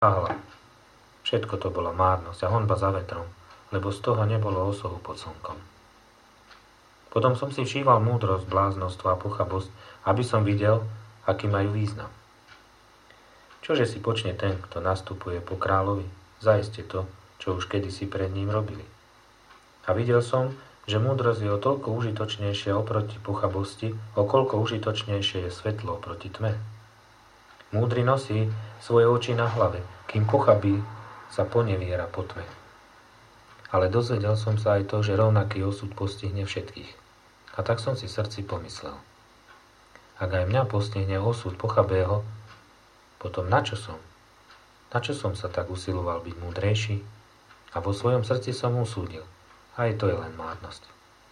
Ahla. Všetko to bola márnosť a honba za vetrom, lebo z toho nebolo osohu pod slnkom. Potom som si všímal múdrosť, bláznostvo a pochabosť, aby som videl, aký majú význam. Čože si počne ten, kto nastupuje po kráľovi, zaiste to, čo už kedysi pred ním robili. A videl som, že múdrosť je o toľko užitočnejšia oproti pochabosti, o koľko užitočnejšie je svetlo oproti tme. Múdry nosí svoje oči na hlave, kým pochabí sa poneviera po tme. Ale dozvedel som sa aj to, že rovnaký osud postihne všetkých. A tak som si v srdci pomyslel. Ak aj mňa postihne osud pochabého, potom na čo som? Na čo som sa tak usiloval byť múdrejší? A vo svojom srdci som usúdil. Aj to je len márnosť.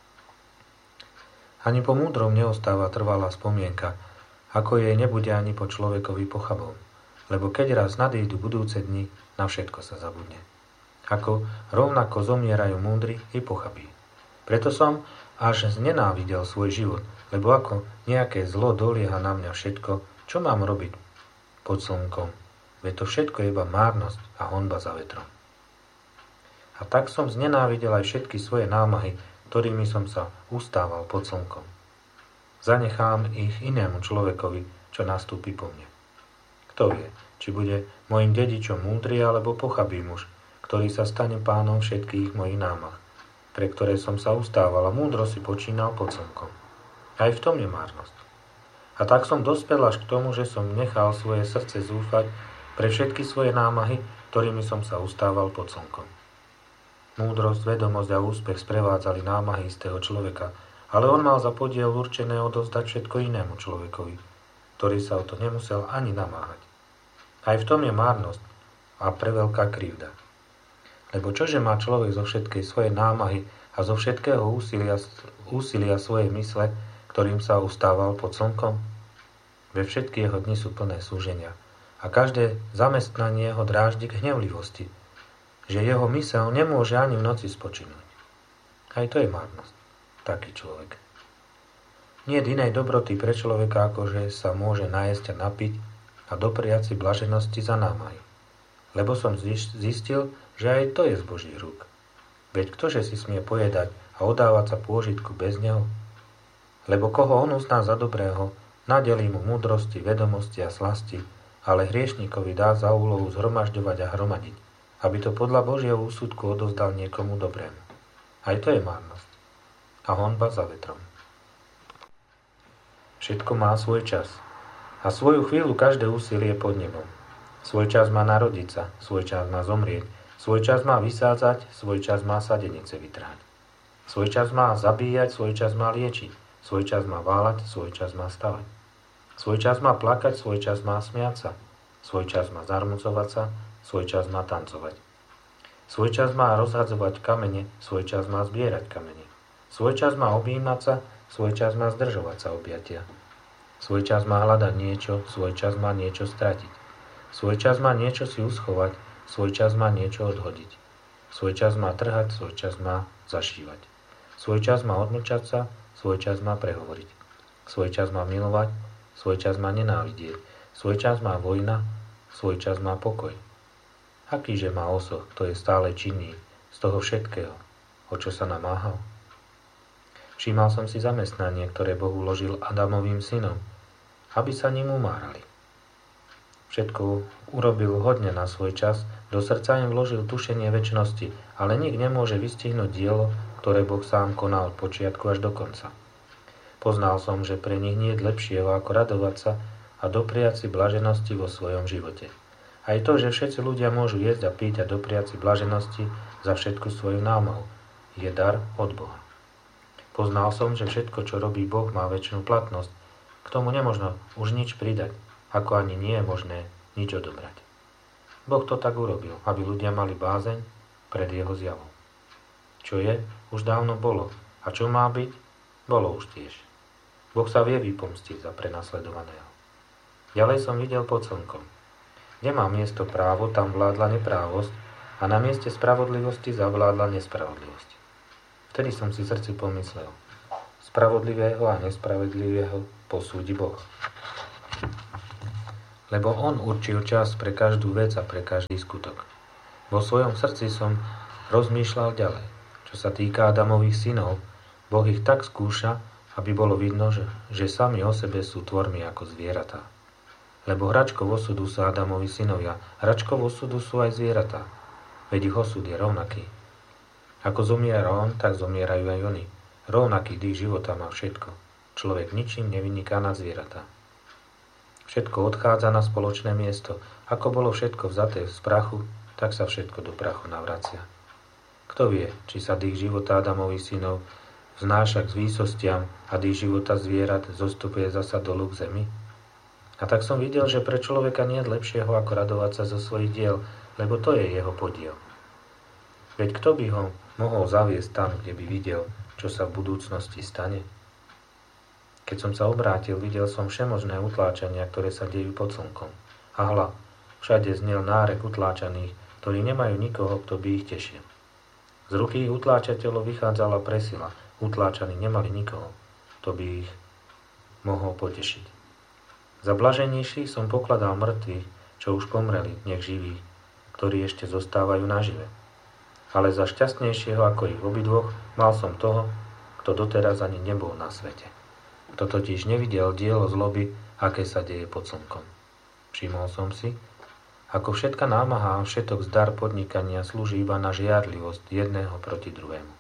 Ani po múdrom neostáva trvalá spomienka, ako jej nebude ani po človekovi pochabom. Lebo keď raz nadídu budúce dni, na všetko sa zabudne. Ako rovnako zomierajú múdri i pochabí. Preto som až znenávidel svoj život, lebo ako nejaké zlo dolieha na mňa všetko, čo mám robiť pod slnkom. Veď to všetko je iba márnosť a honba za vetrom. A tak som znenávidel aj všetky svoje námahy, ktorými som sa ustával pod slnkom. Zanechám ich inému človekovi, čo nastúpi po mne. Kto vie, či bude mojim dedičom múdry alebo pochabý muž, ktorý sa stane pánom všetkých mojich námah, pre ktoré som sa ustával a múdro si počínal pod slnkom. Aj v tom je márnosť. A tak som dospel až k tomu, že som nechal svoje srdce zúfať pre všetky svoje námahy, ktorými som sa ustával pod slnkom. Múdrosť, vedomosť a úspech sprevádzali námahy istého človeka, ale on mal za podiel určené odovzdať všetko inému človekovi, ktorý sa o to nemusel ani namáhať. Aj v tom je márnosť a preveľká krivda. Lebo čože má človek zo všetkej svojej námahy a zo všetkého úsilia svojej mysle, ktorým sa ustával pod slnkom? Ve všetky jeho dni sú plné súženia a každé zamestnanie ho dráždi k hnevlivosti, že jeho myseľ nemôže ani v noci spočinúť. Aj to je márnosť. Taký človek. Nie je inej dobroty pre človeka, ako že sa môže najesť a napiť a dopriať si blaženosti za námahy. Lebo som zistil, že aj to je z Božích rúk. Veď ktože si smie pojedať a odávať sa pôžitku bez neho? Lebo koho on uzná za dobrého, nadelí mu múdrosti, vedomosti a slasti, ale hriešnikovi dá za úlohu zhromažďovať a hromadiť, aby to podľa Božieho úsudku odozdal niekomu dobrému. Aj to je márnosť. A honba za vetrom. Všetko má svoj čas. A svoju chvíľu každé úsilie pod nebom. Svoj čas má narodiť sa, svoj čas má zomrieť, svoj čas má vysádzať, svoj čas má sadenice vytrhať. Svoj čas má zabíjať, svoj čas má liečiť, svoj čas má váľať, svoj čas má stavať. Svoj čas má plakať, svoj čas má smiať sa, svoj čas má zarmucovať sa, svoj čas má tancovať. Svoj čas má rozhadzovať kamene, svoj čas má zbierať kamene. Svoj čas má objímať sa, svoj čas má zdržovať sa objatia. Svoj čas má hľadať niečo, svoj čas má niečo stratiť. Svoj čas má niečo si uschovať, svoj čas má niečo odhodiť. Svoj čas má trhať, svoj čas má zašívať. Svoj čas má odmlčať sa, svoj čas má prehovoriť. Svoj čas má milovať, svoj čas má nenávidieť. Svoj čas má vojna, svoj čas má pokoj. Akýže má osoch, kto je stále činný z toho všetkého, o čo sa namáhal? Všímal som si zamestnanie, ktoré Boh uložil Adamovým synom, aby sa ním umárali. Všetko urobil hodne na svoj čas, do srdca im vložil tušenie večnosti, ale nik nemôže vystihnúť dielo, ktoré Boh sám konal od počiatku až do konca. Poznal som, že pre nich nie je lepšieho ako radovať sa a dopriať si blaženosti vo svojom živote. Aj to, že všetci ľudia môžu jesť a piť a dopriať si blaženosti za všetku svoju námahu, je dar od Boha. Poznal som, že všetko, čo robí Boh, má večnú platnosť. K tomu nemožno už nič pridať, ako ani nie je možné nič odobrať. Boh to tak urobil, aby ľudia mali bázeň pred jeho zjavou. Čo je, už dávno bolo. A čo má byť, bolo už tiež. Boh sa vie vypomstiť za prenasledovaného. Ďalej som videl pod slnkom. Kde má miesto právo, tam vládla neprávosť a na mieste spravodlivosti zavládla nespravodlivosť. Vtedy som si v srdci pomyslel, spravodlivého a nespravodlivého posúdi Boh. lebo on určil čas pre každú vec a pre každý skutok. Vo svojom srdci som rozmýšľal ďalej. Čo sa týka Adamových synov, Boh ich tak skúša, aby bolo vidno, že sami o sebe sú tvormi ako zvieratá. Lebo hračkou osudu sú Adamovi synovia, hračkou osudu sú aj zvieratá. Veď ich osud je rovnaký. Ako zomiera on, tak zomierajú aj oni. Rovnaký dých života má všetko. Človek ničím nevyniká nad zvieratá. Všetko odchádza na spoločné miesto. Ako bolo všetko vzaté z prachu, tak sa všetko do prachu navracia. Kto vie, či sa dých života Adamových synov vznáša k výsostiam a dých života zvierat zostupuje zasa dolu k zemi? A tak som videl, že pre človeka nie je lepšieho, ako radovať sa zo svojich diel, lebo to je jeho podiel. Veď kto by ho mohol zaviesť tam, kde by videl, čo sa v budúcnosti stane? Keď som sa obrátil, videl som všemožné utláčania, ktoré sa dejú pod slnkom. A hľa, všade znel nárek utláčaných, ktorí nemajú nikoho, kto by ich tešil. Z ruky ich utláčateľov vychádzala presila, utláčaní nemali nikoho, kto by ich mohol potešiť. Za blaženejších som pokladal mŕtvych, čo už pomreli, nech živých, ktorí ešte zostávajú nažive. Ale za šťastnejšieho ako ich obidvoch mal som toho, kto doteraz ani nebol na svete. Kto totiž nevidel dielo zloby, aké sa deje pod slnkom. Všimol som si, ako všetka námaha a všetok zdar podnikania slúži iba na žiarlivosť jedného proti druhému.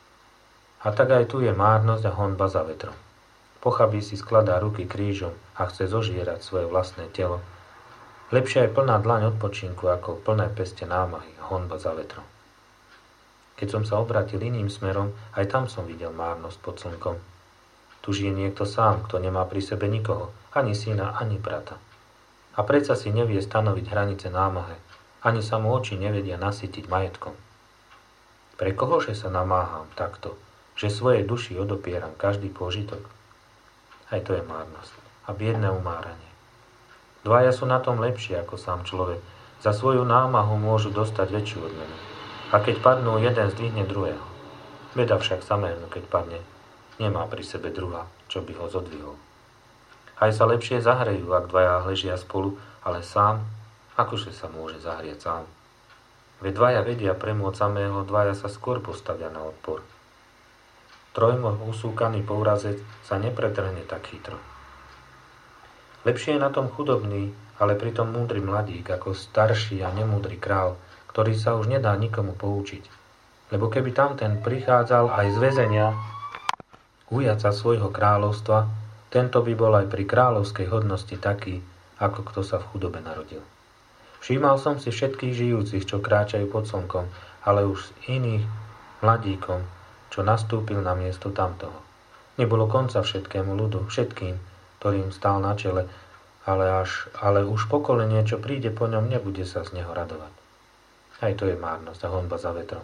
A tak aj tu je márnosť a honba za vetrom. Pochabí si skladá ruky krížom a chce zožierať svoje vlastné telo. Lepšia je plná dlaň odpočinku ako plné peste námahy a honba za vetrom. Keď som sa obrátil iným smerom, aj tam som videl márnosť pod slnkom. Tu žije niekto sám, kto nemá pri sebe nikoho, ani syna, ani brata. A predsa si nevie stanoviť hranice námahe, ani sa mu oči nevedia nasytiť majetkom. Pre kohože sa namáham takto, že svojej duši odopieram každý pôžitok? Aj to je márnosť a biedné umáranie. Dvaja sú na tom lepšie ako sám človek. Za svoju námahu môžu dostať väčšiu odmenu. A keď padnú, jeden zdvihne druhého. Beda však samému, keď padne, nemá pri sebe druha, čo by ho zodvihol. Aj sa lepšie zahrejú, ak dvaja ležia spolu, ale sám, akože sa môže zahrieť sám. Veď dvaja vedia premôcť samého, dvaja sa skôr postavia na odpor. Trojmo usúkaný povrazec sa nepretrhne tak chytro. Lepšie je na tom chudobný, ale pritom múdry mladík, ako starší a nemúdry král, ktorý sa už nedá nikomu poučiť. Lebo keby tamten prichádzal aj z väzenia ujať sa svojho kráľovstva, tento by bol aj pri kráľovskej hodnosti taký, ako kto sa v chudobe narodil. Všímal som si všetkých žijúcich, čo kráčajú pod slnkom, ale už s iných mladíkom, čo nastúpil na miesto tamtoho. Nebolo konca všetkému ľudu, všetkým, ktorým stál na čele, ale už pokolenie, čo príde po ňom, nebude sa z neho radovať. Aj to je márnosť a honba za vetrom.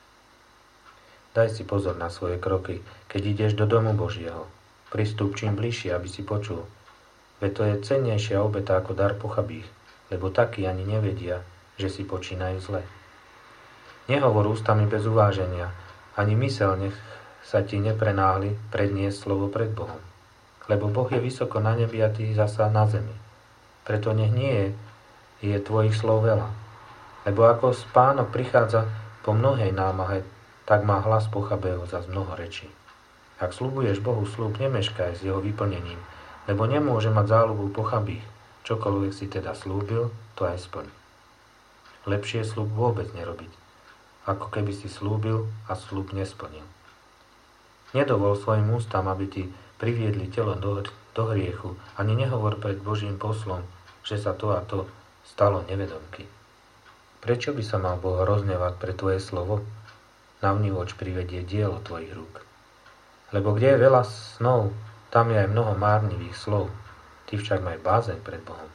Daj si pozor na svoje kroky, keď ideš do domu Božieho. Pristup čím bližšie, aby si počul. Veď to je cennejšia obeta ako dar pochabých, lebo takí ani nevedia, že si počínajú zle. Nehovor ústami bez uváženia, ani mysel nech sa ti neprenáhli predniesť slovo pred Bohom. Lebo Boh je vysoko na nebi a ty zasa na zemi. Preto nech nie je tvojich slov veľa. Lebo ako spánok prichádza po mnohej námahe, tak má hlas pochabého zas mnoho rečí. Ak sľubuješ Bohu sľub, nemeškaj s jeho vyplnením, lebo nemôže mať záľubu pochabých. Čokoľvek si teda slúbil, to aj splň. Lepšie sľub vôbec nerobiť, ako keby si slúbil a sľub nesplnil. Nedovol svojim ústam, aby ti priviedli telo do hriechu, ani nehovor pred Božím poslom, že sa to a to stalo nevedomky. Prečo by sa mal Boh roznevať pre tvoje slovo? Navnívoč privedie dielo tvojich rúk. Lebo kde je veľa snov, tam je aj mnoho márnivých slov. Ty však maj bázeň pred Bohom.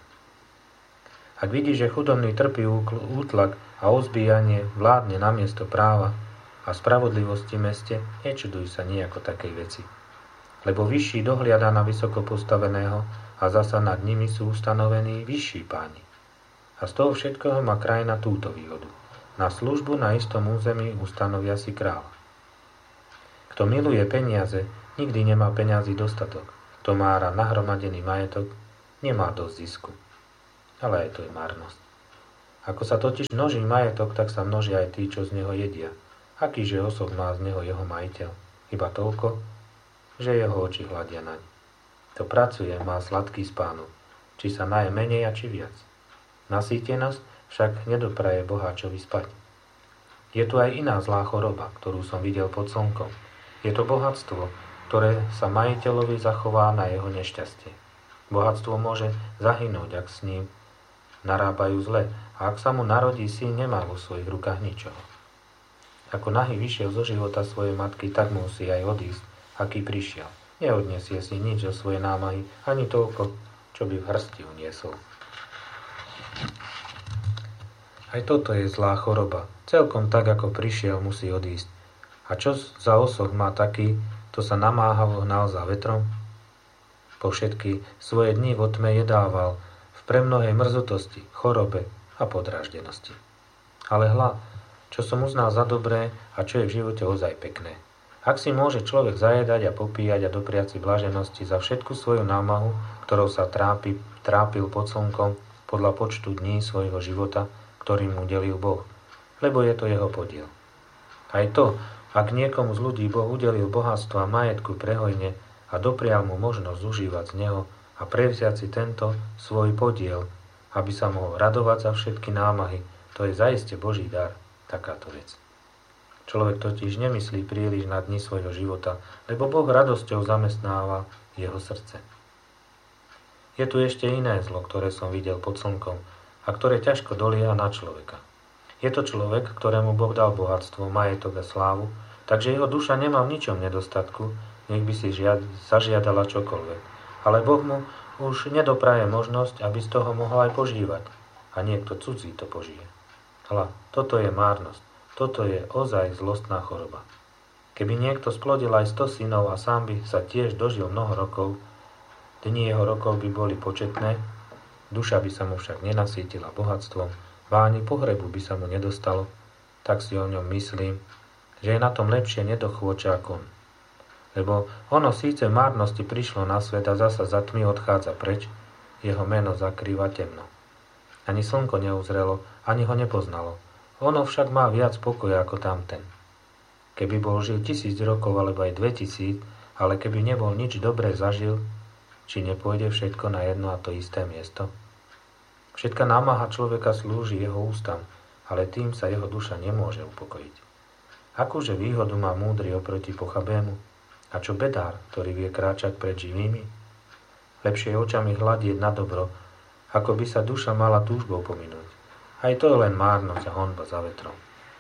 Ak vidíš, že chudobný trpí útlak a ozbíjanie vládne namiesto práva a spravodlivosti meste, nečuduj sa nejako takej veci. Lebo vyšší dohliada na vysoko postaveného a zasa nad nimi sú ustanovení vyšší páni. A z toho všetkoho má krajina túto výhodu. Na službu na istom území ustanovia si kráľa. Kto miluje peniaze, nikdy nemá peňazí dostatok. Kto má rád nahromadený majetok, nemá dosť zisku. ale aj to je márnosť. Ako sa totiž množí majetok, tak sa množia aj tí, čo z neho jedia. Akýže osob má z neho jeho majiteľ? Iba toľko, že jeho oči hľadia naň. Kto pracuje, má sladký spánok, či sa naje menej a či viac. Nasýtenosť však nedopraje boháčovi spať. Je tu aj iná zlá choroba, ktorú som videl pod slnkom. Je to bohatstvo, ktoré sa majiteľovi zachová na jeho nešťastie. Bohatstvo môže zahynúť, ak s ním narábajú zle, a ak sa mu narodí syn, nemá vo svojich rukách ničoho. Ako nahý vyšiel zo života svojej matky, tak musí aj odísť, aký prišiel. Neodniesie si nič zo svojej námahy, ani toľko, čo by v hrsti uniesol. Aj toto je zlá choroba. Celkom tak, ako prišiel, musí odísť. A čo za osoch má taký, to sa namáhavo hnal za vetrom? Po všetky svoje dni vo tme jedával, v premnohej mrzutosti, chorobe a podráždenosti. Ale hľa, čo som uznal za dobré a čo je v živote ozaj pekné. Ak si môže človek zajedať a popíjať a dopriať si blaženosti za všetku svoju námahu, ktorou sa trápil pod slnkom podľa počtu dní svojho života, ktorý mu delil Boh, lebo je to jeho podiel. Aj to, ak niekomu z ľudí Boh udelil bohatstvo a majetku prehojne a doprial mu možnosť užívať z neho a prevziať si tento svoj podiel, aby sa mohol radovať za všetky námahy, to je zaiste Boží dar, takáto vec. Človek totiž nemyslí príliš na dni svojho života, lebo Boh radosťou zamestnáva jeho srdce. Je tu ešte iné zlo, ktoré som videl pod slnkom a ktoré ťažko dolieha na človeka. Je to človek, ktorému Boh dal bohatstvo, majetok a slávu, takže jeho duša nemá v ničom nedostatku, nech by si zažiadala čokoľvek. Ale Boh mu už nedopraje možnosť, aby z toho mohol aj požívať. A niekto cudzí to požije. Hľa, toto je márnosť. Toto je ozaj zlostná choroba. Keby niekto splodil aj 100 synov a sám by sa tiež dožil mnoho rokov, dni jeho rokov by boli početné, duša by sa mu však nenasýtila bohatstvom, váni pohrebu by sa mu nedostalo, tak si o ňom myslím, že je na tom lepšie nedochôča ako on. Lebo ono síce v márnosti prišlo na svet a zasa za tmy odchádza preč, jeho meno zakrýva temno. Ani slnko neuzrelo, ani ho nepoznalo. Ono však má viac pokoja ako tamten. Keby bol žil 1000 rokov alebo aj 2000, ale keby nebol nič dobré zažil, či nepôjde všetko na jedno a to isté miesto? Všetká námaha človeka slúži jeho ústam, ale tým sa jeho duša nemôže upokojiť. Akúže výhodu má múdry oproti pochabému? A čo bedár, ktorý vie kráčať pred živými? Lepšie je očami hľadieť na dobro, ako by sa duša mala túžbou pominúť. Aj to je len márnosť a honba za vetrom.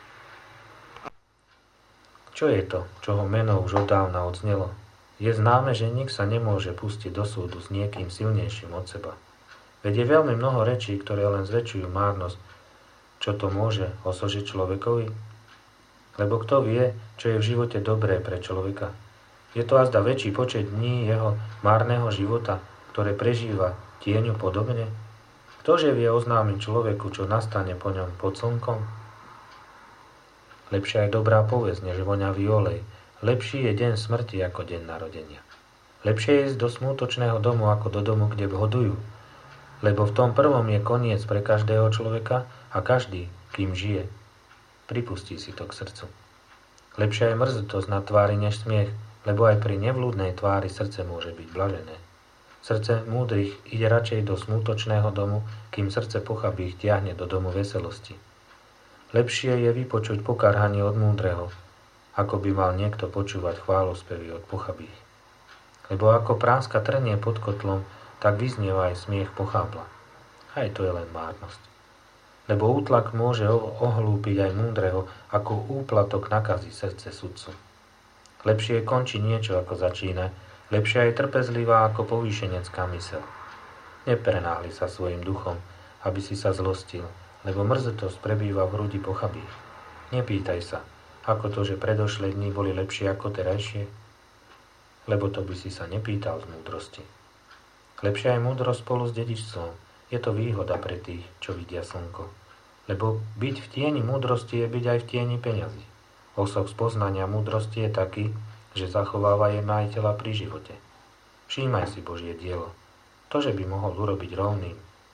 Čo je to, čoho meno už odávna odznelo? Je známe, že nik sa nemôže pustiť do súdu s niekým silnejším od seba. Veď je veľmi mnoho rečí, ktoré len zväčšujú márnosť. Čo to môže osožiť človekovi? Lebo kto vie, čo je v živote dobré pre človeka? Je to azda väčší počet dní jeho márneho života, ktoré prežíva tieňu podobne? Ktože vie oznámiť človeku, čo nastane po ňom pod slnkom? Lepšia je dobrá povesť, než voňavý olej. Lepší je deň smrti ako deň narodenia. Lepšie je ísť do smútočného domu ako do domu, kde hodujú. Lebo v tom prvom je koniec pre každého človeka a každý, kým žije, pripustí si to k srdcu. Lepšia je mrzutosť na tvári než smiech, lebo aj pri nevľúdnej tvári srdce môže byť blažené. Srdce múdrych ide radšej do smútočného domu, kým srdce pochabých tiahne do domu veselosti. Lepšie je vypočuť pokarhanie od múdreho, ako by mal niekto počúvať chválospevy od pochabých. Lebo ako práska trnie pod kotlom, tak vyznieva aj smiech pochábla. Aj to je len márnosť. Lebo útlak môže ohlúpiť aj múdreho, ako úplatok nakazí srdce sudcu. Lepšie je končiť niečo, ako začínať. Lepšia je trpezlivá ako povýšenecká myseľ. Neprenáhli sa svojim duchom, aby si sa zlostil, lebo mrzutosť prebýva v hrudi pochabých. Nepýtaj sa, ako to, že predošlé dni boli lepšie ako terajšie, lebo to by si sa nepýtal z múdrosti. Lepšia je múdrosť spolu s dedičstvom. Je to výhoda pre tých, čo vidia slnko. Lebo byť v tieni múdrosti je byť aj v tieni peňazí. Osoch spoznania múdrosti je taký, že zachováva jej majiteľa pri živote. Všímaj si Božie dielo. To, že by mohol urobiť rovným,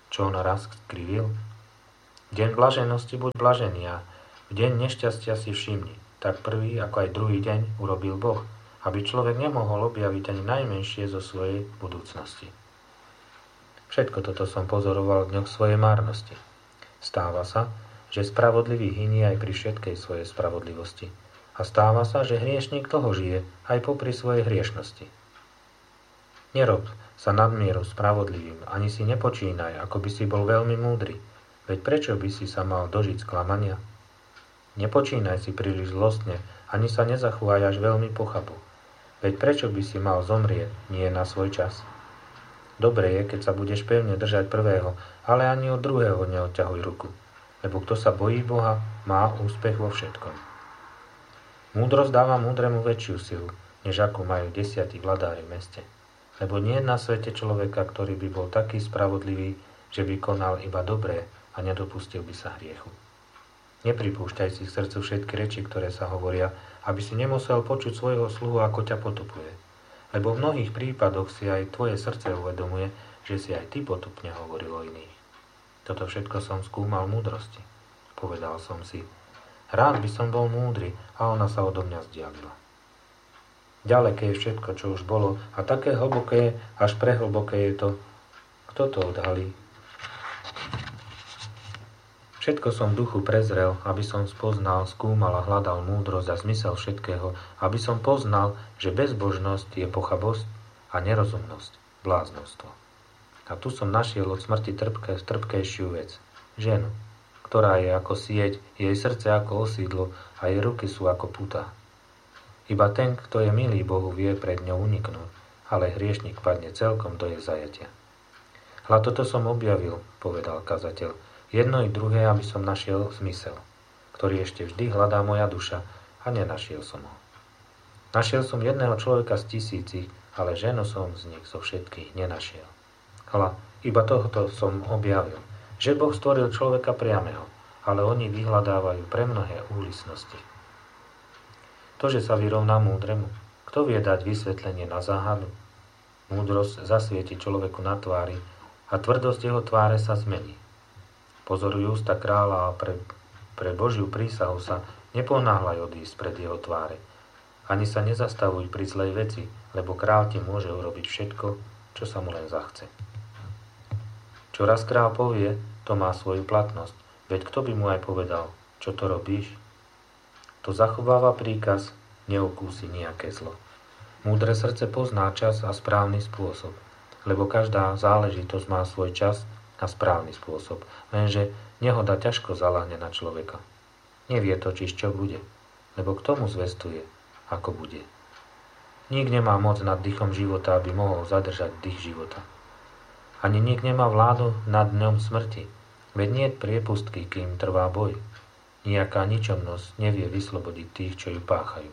čo on raz skrivil? Deň blaženosti buď blažený a v deň nešťastia si všimni. Tak prvý, ako aj druhý deň urobil Boh, aby človek nemohol objaviť ani najmenšie zo svojej budúcnosti. Všetko toto som pozoroval v dňoch svojej márnosti. Stáva sa, že spravodlivý hynie aj pri všetkej svojej spravodlivosti. A stáva sa, že hriešnik toho žije aj popri svojej hriešnosti. Nerob sa nadmieru spravodlivým, ani si nepočínaj, ako by si bol veľmi múdry. Veď prečo by si sa mal dožiť sklamania? Nepočínaj si príliš zlostne, ani sa nezachovaj až veľmi pochabu. Veď prečo by si mal zomrieť, nie na svoj čas? Dobre je, keď sa budeš pevne držať prvého, ale ani od druhého neodťahuj ruku. Lebo kto sa bojí Boha, má úspech vo všetkom. Múdrosť dáva múdremu väčšiu silu, než akú majú 10 vladári v meste. Lebo nie je na svete človeka, ktorý by bol taký spravodlivý, že by konal iba dobré a nedopustil by sa hriechu. Nepripúšťaj si k srdcu všetky reči, ktoré sa hovoria, aby si nemusel počuť svojho sluhu, ako ťa potupuje. Lebo v mnohých prípadoch si aj tvoje srdce uvedomuje, že si aj ty potupne hovoril o iných. Toto všetko som skúmal múdrosti. Povedal som si, rád by som bol múdry, a ona sa odo mňa vzdialila. Ďaleké je všetko, čo už bolo, a také hlboké, až prehlboké je to. Kto to odhalí? Všetko som v duchu prezrel, aby som spoznal, skúmal a hľadal múdrosť a zmysel všetkého, aby som poznal, že bezbožnosť je pochabosť a nerozumnosť, bláznostvo. A tu som našiel od smrti trpkejšiu vec. Ženu, ktorá je ako sieť, jej srdce ako osídlo a jej ruky sú ako puta. Iba ten, kto je milý Bohu, vie pred ňou uniknúť, ale hriešnik padne celkom do jej zajatia. Hľa toto som objavil, povedal kazateľ, jedno i druhé, aby som našiel zmysel, ktorý ešte vždy hľadá moja duša, a nenašiel som ho. Našiel som jedného človeka z 1000, ale ženu som z nich zo všetkých nenašiel. Hľa, iba tohoto som objavil, že Boh stvoril človeka priameho, ale oni vyhľadávajú pre mnohé úlisnosti. To, že sa vyrovná múdremu, kto vie dať vysvetlenie na záhadu? Múdrosť zasvieti človeku na tvári a tvrdosť jeho tváre sa zmení. Pozoruj ústa kráľa a pre Božiu prísahu sa neponáhľaj odísť pred jeho tváre. Ani sa nezastavuj pri zlej veci, lebo kráľ ti môže urobiť všetko, čo sa mu len zachce. Čo raz kráľ povie, to má svoju platnosť, veď kto by mu aj povedal, čo to robíš? To zachováva príkaz, neukúsi nejaké zlo. Múdre srdce pozná čas a správny spôsob, lebo každá záležitosť má svoj čas a správny spôsob, lenže nehoda ťažko zaľahne na človeka. Nevie totiž, čo bude, lebo kto mu zvestuje, ako bude. Nik nemá moc nad dýchom života, aby mohol zadržať dých života. Ani nik nemá vládu nad dňom smrti, veď nie je priepustky, kým trvá boj. Nijaká ničomnosť nevie vyslobodiť tých, čo ju páchajú.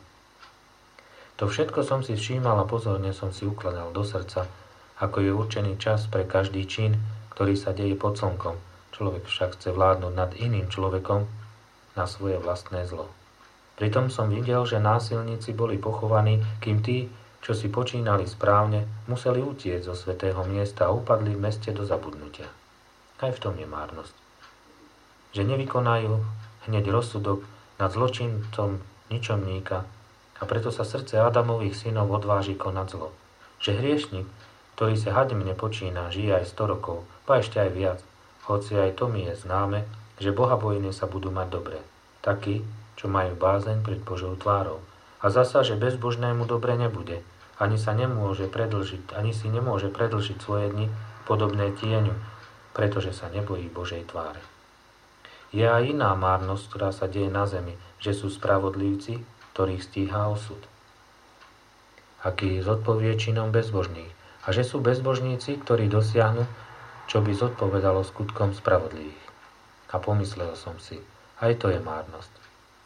To všetko som si všímal a pozorne som si ukladal do srdca, ako je určený čas pre každý čin, ktorý sa deje pod slnkom. Človek však chce vládnuť nad iným človekom na svoje vlastné zlo. Pritom som videl, že násilníci boli pochovaní, kým tí, čo si počínali správne, museli utiecť zo svätého miesta a upadli v meste do zabudnutia. Aj v tom je márnosť. Že nevykonajú hneď rozsudok nad zločincom ničomníka a preto sa srdce Adamových synov odváži konať zlo. Že hriešnik, ktorý sa hademne počína, žije aj 100 rokov, pa ešte aj viac, hoci aj to mi je známe, že bohabojní sa budú mať dobre, takí, čo majú bázeň pred Božou tvárou. A zasa, že bezbožnému dobre nebude, ani si nemôže predlžiť svoje dni podobné tieňu, pretože sa nebojí Božej tváre. Je aj iná márnosť, ktorá sa deje na zemi, že sú spravodlivci, ktorých stíha osud. Aký zodpovie činom bezbožných, a že sú bezbožníci, ktorí dosiahnu, čo by zodpovedalo skutkom spravodlivých. A pomyslel som si, aj to je márnosť.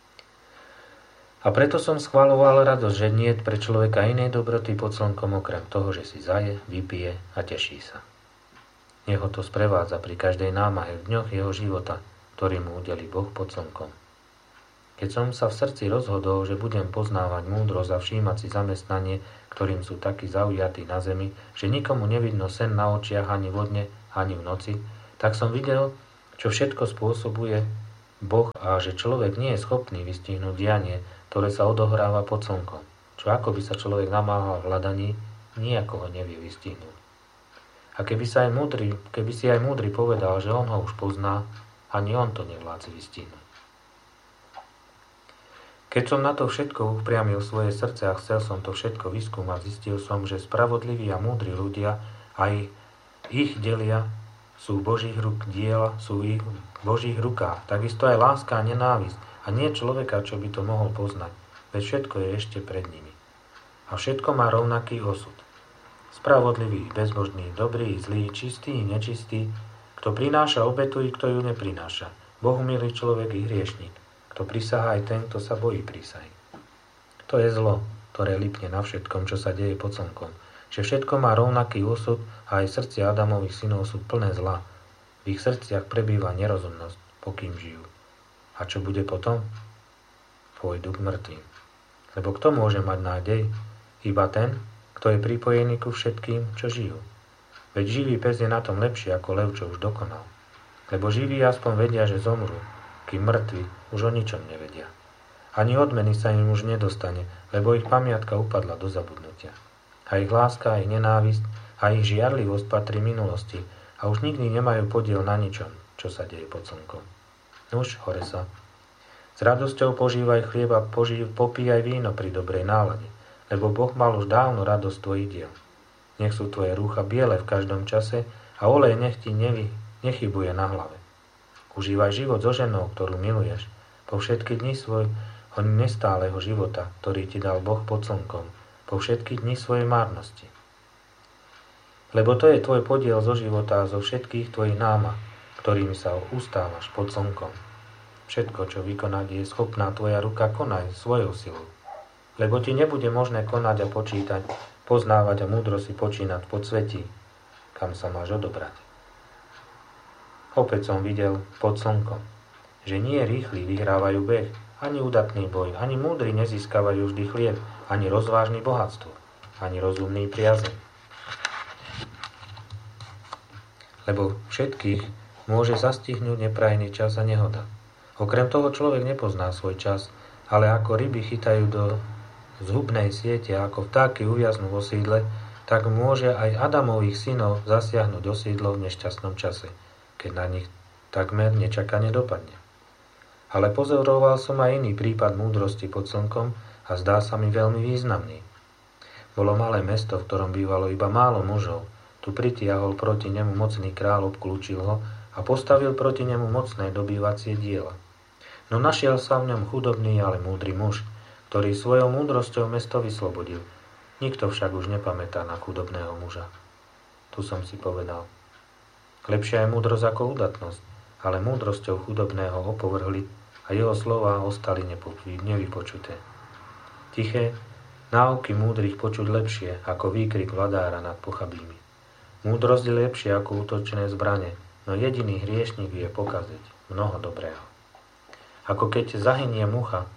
A preto som schvaľoval radosť, že nie je pre človeka inej dobroty pod slnkom okrem toho, že si zaje, vypije a teší sa. Nech ho to sprevádza pri každej námahe v dňoch jeho života, ktorý mu udelí Boh pod slnkom. Keď som sa v srdci rozhodol, že budem poznávať múdrosť a všímať si zamestnanie, ktorým sú takí zaujatí na zemi, že nikomu nevidno sen na očiach ani vodne, ani v noci, tak som videl, čo všetko spôsobuje Boh a že človek nie je schopný vystihnúť dianie, ktoré sa odohráva pod slnkom. Čo ako by sa človek namáhal v hľadaní, nijako ho nevie vystihnúť. A keby si aj múdry povedal, že on ho už pozná, ani on to nevládze vystihnúť. Keď som na to všetko upriamil svoje srdce a chcel som to všetko vyskúmať, zistil som, že spravodliví a múdri ľudia, aj ich delia sú v Božích rukách. Takisto aj láska a nenávisť. A nie človeka, čo by to mohol poznať. Veď všetko je ešte pred nimi. A všetko má rovnaký osud. Spravodlivý, bezbožný, dobrý, zlý, čistý, nečistý, kto prináša obetu i kto ju neprináša. Bohumilý človek i hriešnik. Kto prisahá aj ten, kto sa bojí prísahy. To je zlo, ktoré lipne na všetkom, čo sa deje pod slnkom. Že všetko má rovnaký osud a aj srdcia Adamových synov sú plné zla. V ich srdciach prebýva nerozumnosť, pokým žijú. A čo bude potom? Pôjdu k mŕtvým. Lebo kto môže mať nádej? Iba ten, kto je pripojený ku všetkým, čo žijú. Veď živý pes je na tom lepšie ako lev, čo už dokonal. Lebo živí aspoň vedia, že zomrú, kým mŕtvi už o ničom nevedia. Ani odmeny sa im už nedostane, lebo ich pamiatka upadla do zabudnutia. A ich láska, a ich nenávisť, a ich žiarlivosť patrí minulosti a už nikdy nemajú podiel na ničom, čo sa deje pod slnkom. Nuž, hore sa. S radosťou požívaj chlieb a popíjaj víno pri dobrej nálade, lebo Boh mal už dávno radosť tvojich diel. Nech sú tvoje rúcha biele v každom čase a olej nech ti nechybuje na hlave. Užívaj život so ženou, ktorú miluješ, po všetky dni svojho nestáleho života, ktorý ti dal Boh pod slnkom, po všetky dni svojej márnosti. Lebo to je tvoj podiel zo života a zo všetkých tvojich námah, ktorými sa ustávaš pod slnkom. Všetko, čo vykonať je schopná tvoja ruka, konaj svojou silou. Lebo ti nebude možné konať a počítať, poznávať a múdro si počínať pod svetí, kam sa máš odobrať. Opäť som videl pod slnkom, že nie rýchli vyhrávajú beh, ani udatný boj, ani múdri nezískavajú vždy chlieb, ani rozvážny bohatstvo, ani rozumný priazeň. Lebo všetkých môže zastihnúť neprajný čas a nehoda. Okrem toho človek nepozná svoj čas, ale ako ryby chytajú do zhubnej siete, ako vtáky uviaznú vo sídle, tak môže aj Adamových synov zasiahnuť do sídlo v nešťastnom čase, keď na nich takmer nečakane dopadne. Ale pozoroval som aj iný prípad múdrosti pod slnkom a zdá sa mi veľmi významný. Bolo malé mesto, v ktorom bývalo iba málo mužov. Tu pritiahol proti nemu mocný kráľ, obklúčil ho a postavil proti nemu mocné dobývacie diela. No našiel sa v ňom chudobný, ale múdry muž, ktorý svojou múdrosťou mesto vyslobodil. Nikto však už nepamätá na chudobného muža. Tu som si povedal. Lepšia je múdrosť ako udatnosť, ale múdrosťou chudobného opovrhli a jeho slová ostali nevypočuté. Tiché náuky múdrych počuť lepšie ako výkrik vladára nad pochabými. Múdrosť je lepšie ako útočné zbrane, no jediný hriešnik vie pokaziť mnoho dobrého. Ako keď zahynie mucha,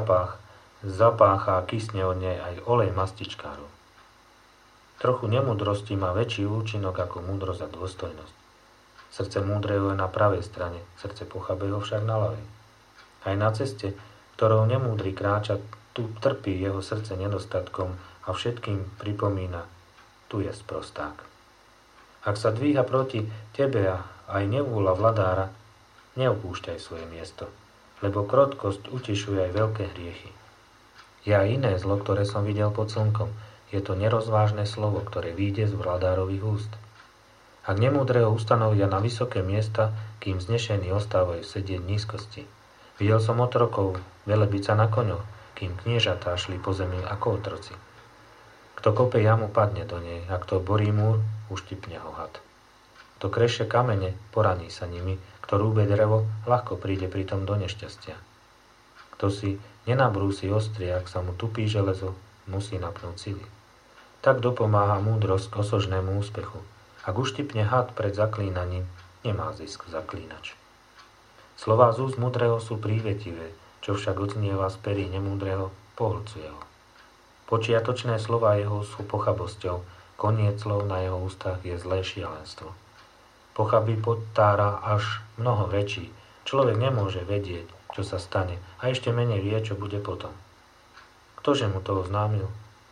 zapácha a kysne od nej aj olej mastičkárov. Trochu nemúdrosti má väčší účinok ako múdrosť a dôstojnosť. Srdce múdreho je na pravej strane, srdce pochabého však na ľavej. Aj na ceste, ktorou nemúdry kráča, tu trpí jeho srdce nedostatkom a všetkým pripomína, tu je sprosták. Ak sa dvíha proti tebe a aj nevôľa vladára, neopúšťaj svoje miesto, lebo krotkosť utišuje aj veľké hriechy. Je aj iné zlo, ktoré som videl pod slnkom, je to nerozvážne slovo, ktoré vyjde z vladárových úst. Ak nemúdreho ustanovia na vysoké miesta, kým znešení ostávajú sedieť v nízkosti. Videl som otrokov velebiť sa na koňoch, kým kniežatá šli po zemi ako otroci. Kto kope jamu, padne do nej, a kto borí múr, uštipne ho had. Kto kreše kamene, poraní sa nimi, kto rúbe drevo, ľahko príde pritom do nešťastia. Kto si nenabrúsi ostrie, ak sa mu tupí železo, musí napnúť sily. Tak dopomáha múdrosť k osožnému úspechu. Ak uštipne had pred zaklínaním, nemá zisk zaklínač. Slová z úst múdreho sú prívetivé, čo však odznieva z perí nemúdreho, pohlcuje ho. Počiatočné slová jeho sú pochabosťou, koniec slov na jeho ústach je zlé šialenstvo. Pochabí potára až mnoho väčší. Človek nemôže vedieť, čo sa stane a ešte menej vie, čo bude potom. Ktože mu to oznámil?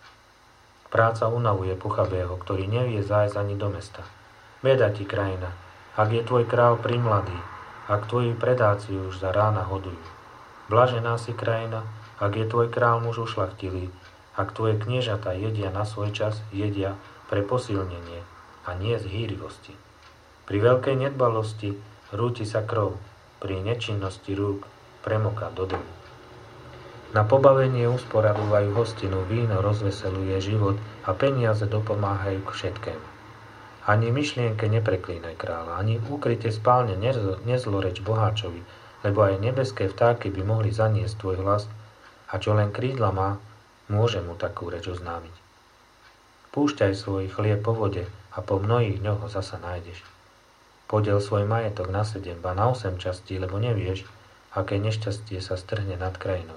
Práca unavuje pochabého, ktorý nevie zájsť ani do mesta. Beda ti, krajina, ak je tvoj král primladý, ak tvoji predáci už za rána hodujú. Blažená si krajina, ak je tvoj král muž ušľachtilý, ak tvoje kniežatá jedia na svoj čas, jedia pre posilnenie a nie z hýrivosti. Pri veľkej nedbalosti rúti sa krv, pri nečinnosti rúk premoká do dolu. Na pobavenie usporadúvajú hostinu, víno rozveseluje život a peniaze dopomáhajú k všetkému. Ani myšlienke nepreklínaj kráľa, ani ukryte spálne nezloreč boháčovi, lebo aj nebeské vtáky by mohli zaniesť tvoj hlas a čo len krídla má, môže mu takú reč oznámiť. Púšťaj svoj chlieb po vode a po mnohých dňoch ho zasa nájdeš. Podiel svoj majetok na 7, ba na 8 častí, lebo nevieš, aké nešťastie sa strhne nad krajinou.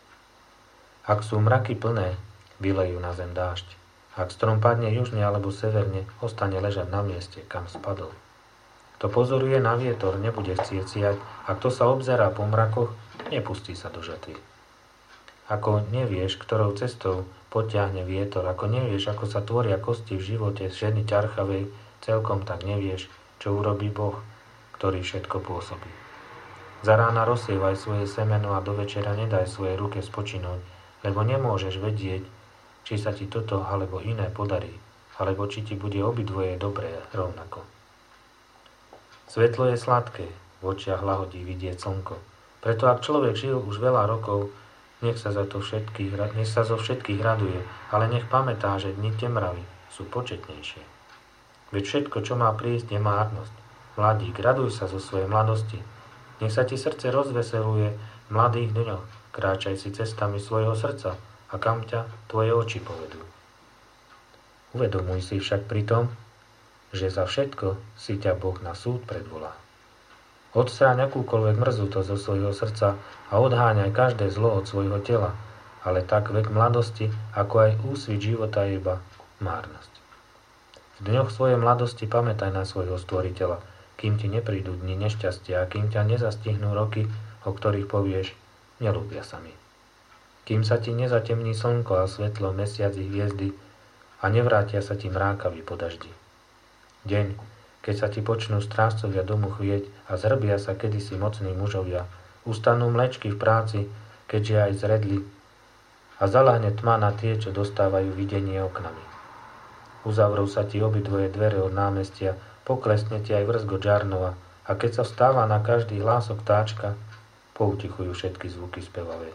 Ak sú mraky plné, vylejú na zem dážď. Ak strom padne južne alebo severne, ostane ležať na mieste, kam spadol. Kto pozoruje na vietor, nebude chcieť siať, a kto sa obzerá po mrakoch, nepustí sa do žatvy. Ako nevieš, ktorou cestou potiahne vietor, ako nevieš, ako sa tvoria kosti v živote ženy ťarchavej, celkom tak nevieš, čo urobí Boh, ktorý všetko pôsobí. Za rána rozsievaj svoje semeno a do večera nedaj svojej ruke spočinúť, lebo nemôžeš vedieť, či sa ti toto alebo iné podarí, alebo či ti bude obidvoje dobré rovnako. Svetlo je sladké, v očiach lahodí vidieť slnko. Preto ak človek žil už veľa rokov, nech sa zo všetkých raduje, ale nech pamätá, že dni temravy sú početnejšie. Veď všetko, čo má prísť, je márnosť. Mladík, raduj sa zo svojej mladosti. Nech sa ti srdce rozveseluje v mladých dňoch. Kráčaj si cestami svojho srdca a kam ťa tvoje oči povedú. Uvedomuj si však pritom, že za všetko si ťa Boh na súd predvolá. Odstráň akúkoľvek mrzutosť zo svojho srdca a odháňaj každé zlo od svojho tela, ale tak vek mladosti, ako aj úsvit života je iba márnosť. V dňoch svojej mladosti pamätaj na svojho stvoriteľa, kým ti neprídu dni nešťastia a kým ťa nezastihnú roky, o ktorých povieš, nelúbia sa mi. Kým sa ti nezatemní slnko a svetlo, mesiac i hviezdy a nevrátia sa ti mrákaví po daždi. Deň, keď sa ti počnú strážcovia domu chvieť a zrbia sa kedysi mocní mužovia, ustanú mlečky v práci, keďže aj zredli, a zalahne tma na tie, čo dostávajú videnie oknami. Uzavrú sa ti obidvoje dvere od námestia, poklesne ti aj vrzgo Džarnova a keď sa vstáva na každý hlások vtáčka, poutichujú všetky zvuky spevavé.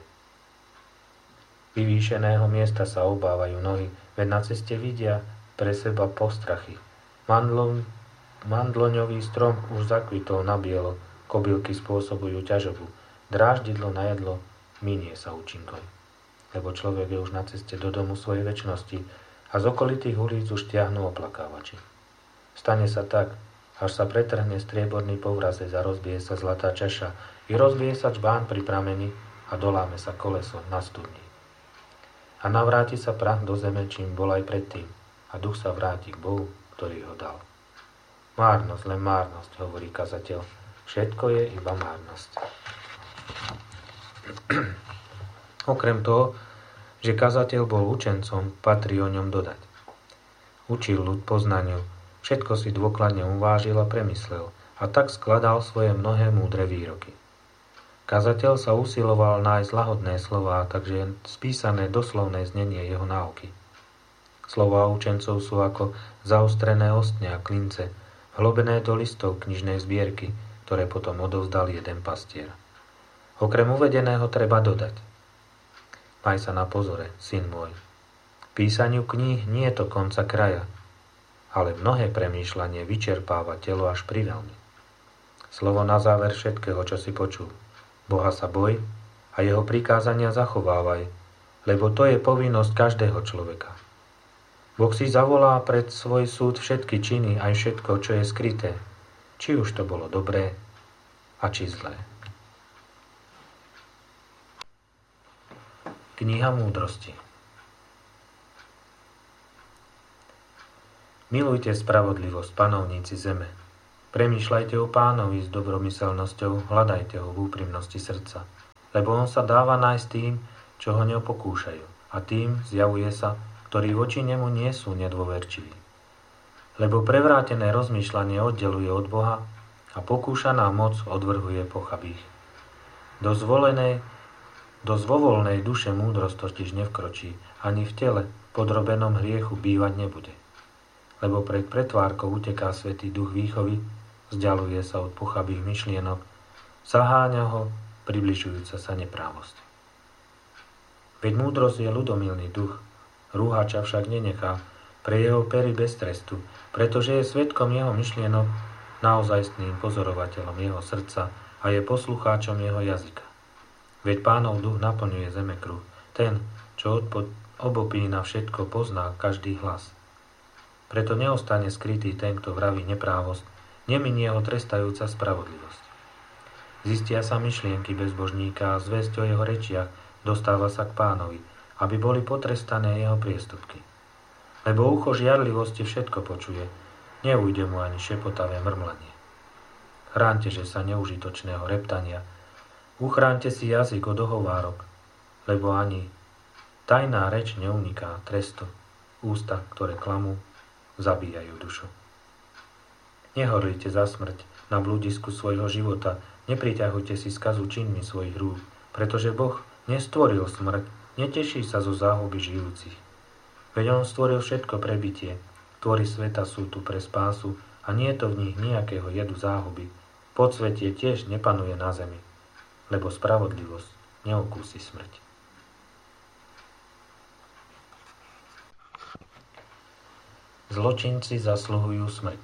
Vyvýšeného miesta sa obávajú nohy, veď na ceste vidia pre seba postrachy. Mandloňový strom už zakvitol na bielo, kobylky spôsobujú ťažobu, dráždidlo na jedlo minie sa účinkom. Lebo človek je už na ceste do domu svojej večnosti a z okolitých ulic už tiahnu oplakávači. Stane sa tak, až sa pretrhne strieborný povrazec a rozbije sa zlatá čaša i rozbije sa čbán pri prameni a doláme sa koleso na studni. A navráti sa prach do zeme, čím bol aj predtým, a duch sa vráti k Bohu, ktorý ho dal. Márnosť, len márnosť, hovorí kazateľ. Všetko je iba márnosť. Okrem toho, že kazateľ bol učencom, patrí o ňom dodať. Učil ľud poznaniu, všetko si dôkladne uvážil a premyslel, a tak skladal svoje mnohé múdre výroky. Kazateľ sa usiloval nájsť lahodné slová, takže spísané doslovné znenie jeho náuky. Slová učencov sú ako zaostrené ostne a klince, hlobené do listov knižnej zbierky, ktoré potom odovzdal jeden pastier. Okrem uvedeného treba dodať. Maj sa na pozore, syn môj. Písaniu kníh nie je to konca kraja, ale mnohé premýšľanie vyčerpáva telo až priveľmi. Slovo na záver všetkého, čo si počul. Boha sa boj a jeho prikázania zachovávaj, lebo to je povinnosť každého človeka. Boh si zavolá pred svoj súd všetky činy, aj všetko, čo je skryté, či už to bolo dobré a či zlé. Kniha múdrosti. Milujte spravodlivosť, panovníci zeme. Premýšľajte o Pánovi s dobromyselnosťou, hľadajte ho v úprimnosti srdca. Lebo on sa dáva nájsť tým, čo ho neopokúšajú, a tým zjavuje sa, ktorí voči nemu nie sú nedôverčiví. Lebo prevrátené rozmýšľanie oddeluje od Boha a pokúšaná moc odvrhuje pochabých. Do zvovoľnej duše múdrosť totiž nevkročí, ani v tele podrobenom hriechu bývať nebude. Lebo pred pretvárkou uteká svätý duch výchovy, vzdialuje sa od pochabých myšlienok, zaháňa ho približujúca sa neprávosť. Veď múdrosť je ľudomilný duch, rúhača však nenechá, pre jeho pery bez trestu, pretože je svedkom jeho myšlienok, naozajstným pozorovateľom jeho srdca a je poslucháčom jeho jazyka. Veď Pánov duch naplňuje zemekruh, ten, čo obopína všetko, pozná každý hlas. Preto neostane skrytý ten, kto vraví neprávosť, neminie ho trestajúca spravodlivosť. Zistia sa myšlienky bezbožníka a zvesť o jeho rečiach dostáva sa k Pánovi, aby boli potrestané jeho priestupky. Lebo ucho žiarlivosti všetko počuje, neujde mu ani šepotavé mrmlanie. Chránte, že sa neužitočného reptania, uchránte si jazyk od ohovárok, lebo ani tajná reč neuniká trestu, ústa, ktoré klamú, zabíjajú dušu. Nehorlite za smrť na bludisku svojho života, nepriťahujte si skazu činmi svojich rúk, pretože Boh nestvoril smrť, neteší sa zo záhuby žijúcich. Veď on stvoril všetko pre bytie, tvory sveta sú tu pre spásu a nie je to v nich nejakého jedu záhuby. Podsvetie tiež nepanuje na zemi, lebo spravodlivosť neokúsi smrť. Zločinci zasluhujú smrť.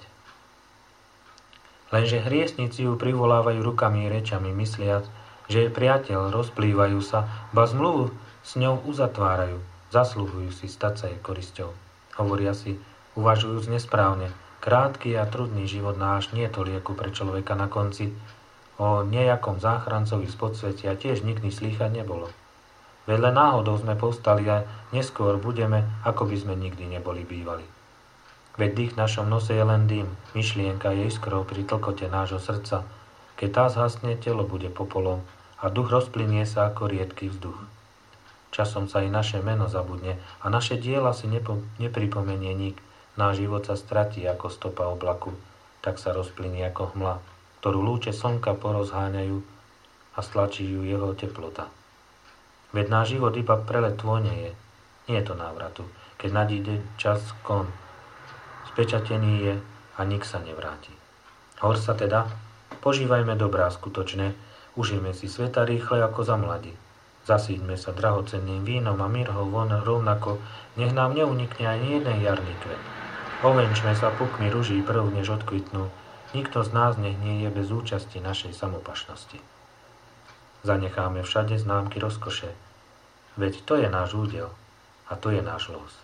Lenže hriesnici ju privolávajú rukami i rečami, mysliac, že je priateľ, rozplývajú sa, ba zmluvu s ňou uzatvárajú, zasluhujú si stať sa jej korisťou. Hovoria si, uvažujúc nesprávne, krátky a trudný život náš nie je to lieku pre človeka na konci, o nejakom záchrancovi z podsvetia tiež nikdy slýchať nebolo. Vedľa náhodou sme povstali a neskôr budeme, ako by sme nikdy neboli bývali. Veď dých v našom nose je len dým, myšlienka je iskrou pri tlkote nášho srdca. Keď tá zhasne, telo bude popolom a duch rozplynie sa ako riedky vzduch. Časom sa i naše meno zabudne a naše diela si nepripomenie nik. Náš život sa stratí ako stopa oblaku, tak sa rozplynie ako hmla, ktorú lúče slnka porozháňajú a stlačí ju jeho teplota. Veď náš život iba prelet vône je, nie je to návratu, keď nadíde čas kon. Spečatený je a nik sa nevráti. Hor sa teda, požívajme dobrá skutočné, užijme si sveta rýchle ako za mladí. Zasíďme sa drahocenným vínom a mirhou von rovnako, nech nám neunikne ani jeden jarný kvet. Ovenčme sa pukmi ruží prv, než odkvitnú, nikto z nás nech nie je bez účasti našej samopašnosti. Zanecháme všade známky rozkoše, veď to je náš údel a to je náš los.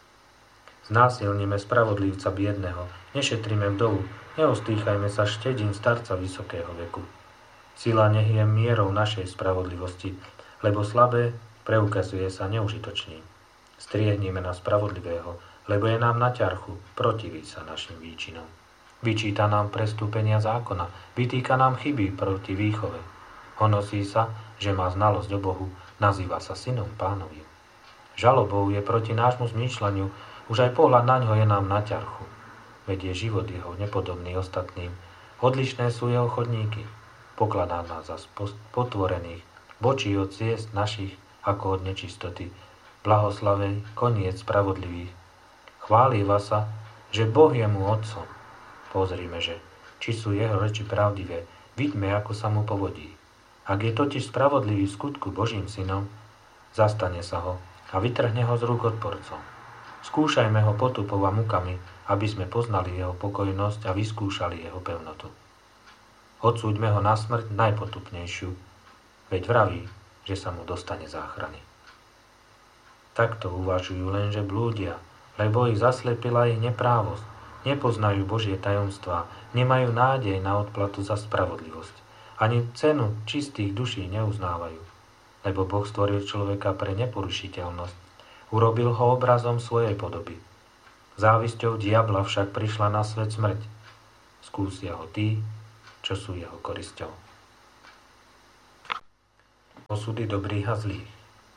Znásilníme spravodlivca biedného, nešetríme vdovu, neostýchajme sa štedín starca vysokého veku. Sila nech je mierou našej spravodlivosti, lebo slabé preukazuje sa neužitočným. Striehnime na spravodlivého, lebo je nám na ťarchu, protiví sa našim výčinom. Vyčíta nám prestúpenia zákona, vytýka nám chyby proti výchove. Honosí sa, že má znalosť o Bohu, nazýva sa synom Pánovým. Žalobou je proti nášmu zmýšľaniu, už aj pohľad na ňo je nám na ťarchu, veď je život jeho nepodobný ostatným. Odlišné sú jeho chodníky, pokladá nás za potvorených, bočí od ciest našich ako od nečistoty. Blahoslavej koniec spravodlivých. Chváliva sa, že Boh je mu otcom. Pozrime, že či sú jeho reči pravdivé, vidíme, ako sa mu povodí. Ak je totiž spravodlivý v skutku Božím synom, zastane sa ho a vytrhne ho z rúk odporcov. Skúšajme ho potupou a mukami, aby sme poznali jeho pokojnosť a vyskúšali jeho pevnotu. Odsúďme ho na smrť najpotupnejšiu, veď vraví, že sa mu dostane záchrany. Takto uvažujú, lenže blúdia, lebo ich zaslepila ich neprávosť, nepoznajú Božie tajomstvá, nemajú nádej na odplatu za spravodlivosť, ani cenu čistých duší neuznávajú, lebo Boh stvoril človeka pre neporušiteľnosť, urobil ho obrazom svojej podoby. Závisťou diabla však prišla na svet smrť. skúsia ho tí, čo sú jeho korisťou. Osudy dobrých a zlých.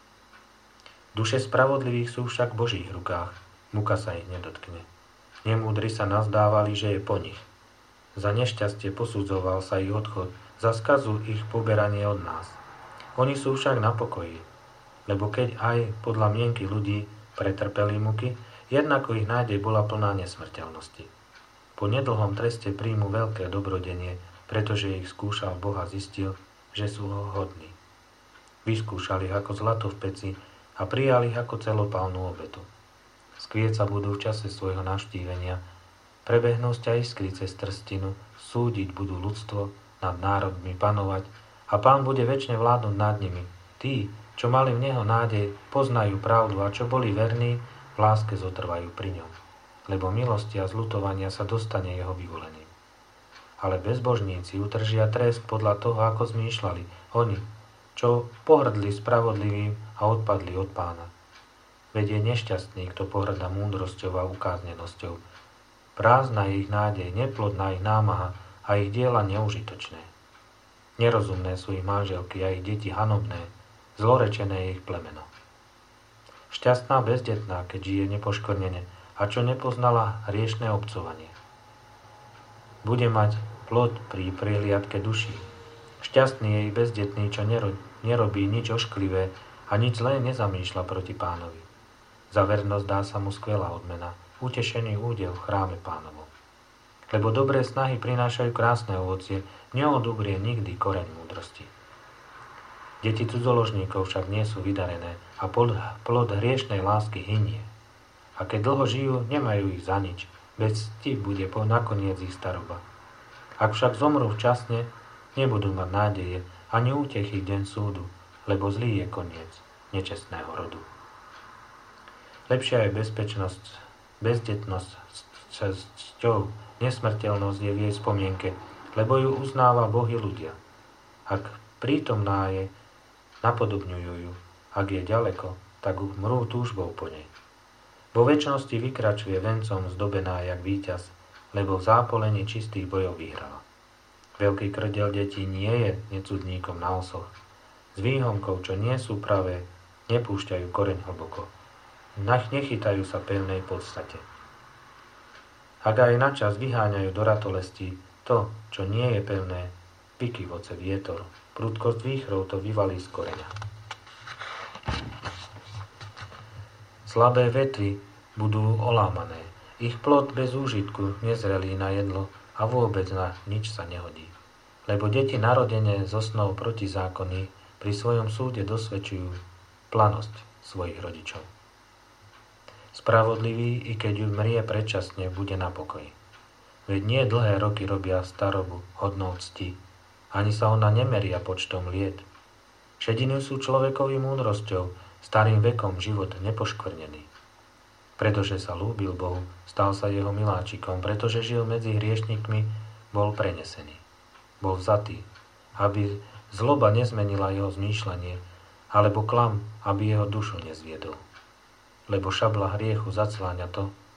Duše spravodlivých sú však v Božích rukách, muka sa ich nedotkne. Nemúdri sa nazdávali, že je po nich. Za nešťastie posudzoval sa ich odchod, za skazu ich poberanie od nás. Oni sú však na pokoji, lebo keď aj podľa mienky ľudí pretrpeli muky, jednako ich nádej bola plná nesmrteľnosti. Po nedlhom treste príjmu veľké dobrodenie, pretože ich skúšal Boha, zistil, že sú ho hodní. Vyskúšali ich ako zlato v peci a prijali ich ako celopálnu obetu. Skvieť sa budú v čase svojho navštívenia, prebehnú ťa iskry cez trstinu, súdiť budú ľudstvo, nad národmi panovať a Pán bude večne vládnuť nad nimi. Tí, čo mali v Neho nádej, poznajú pravdu a čo boli verní, v láske zotrvajú pri ňom, lebo milosti a zľutovania sa dostane jeho vyvoleným. Ale bezbožníci utržia trest podľa toho, ako zmýšľali oni, čo pohrdli spravodlivým a odpadli od Pána. Veď je nešťastný, kto pohŕda múdrosťou a ukáznenosťou. Prázdna je ich nádej, neplodná ich námaha a ich diela neužitočné. Nerozumné sú ich manželky a ich deti hanobné, zlorečené je ich plemeno. Šťastná bezdetná, keď žije nepoškvrnene a čo nepoznala hriešne obcovanie. Bude mať plod pri prihliadke duší. Šťastný je i bezdetný, čo nerobí nič ošklivé a nič zlé nezamýšľa proti Pánovi. Za vernosť dá sa mu skvelá odmena, utešený údel v chráme Pánovom. Lebo dobré snahy prinášajú krásne ovocie, neodubrie nikdy koreň múdrosti. Deti cudzoložníkov však nie sú vydarené a plod hriešnej lásky hynie. A keď dlho žijú, nemajú ich za nič, bez cti bude nakoniec ich staroba. Ak však zomrú včasne, nebudú mať nádeje ani útechy deň súdu, lebo zlý je koniec nečestného rodu. Lepšia je bezpečnosť, bezdetnosť s cťou, nesmrteľnosť je v jej spomienke, lebo ju uznáva Boh i ľudia. Ak prítomná je, napodobňujú ju, ak je ďaleko, tak mrú túžbou po nej. Vo večnosti vykračuje vencom zdobená jak víťaz, lebo v zápolení čistých bojov vyhrala. Veľký krdeľ detí nie je necudníkom na osoch. S výhonkou, čo nie sú pravé, nepúšťajú koreň hlboko. Nechytajú sa pevnej podstate. Ak aj načas vyháňajú do ratolestí, to, čo nie je pevné, piky voce vietor, prudkosť výchrov to vyvalí z koreňa. Slabé vetvy budú olámané, ich plod bez úžitku nezrelý na jedlo a vôbec na nič sa nehodí. Lebo deti narodené zo snov protizákonných pri svojom súde dosvedčujú planosť svojich rodičov. Spravodlivý, i keď mrie predčasne, bude na pokoji. Veď nie dlhé roky robia starobu hodnou cti, ani sa ona nemeria počtom liet. Šediny sú človekovým múdrosťou, starým vekom život nepoškvrnený. Pretože sa ľúbil Bohu, stal sa jeho miláčikom, pretože žil medzi hriešnikmi, bol prenesený. Bol vzatý, aby zloba nezmenila jeho zmýšľanie, alebo klam, aby jeho dušu nezviedol. Lebo šalba hriechu zacláňa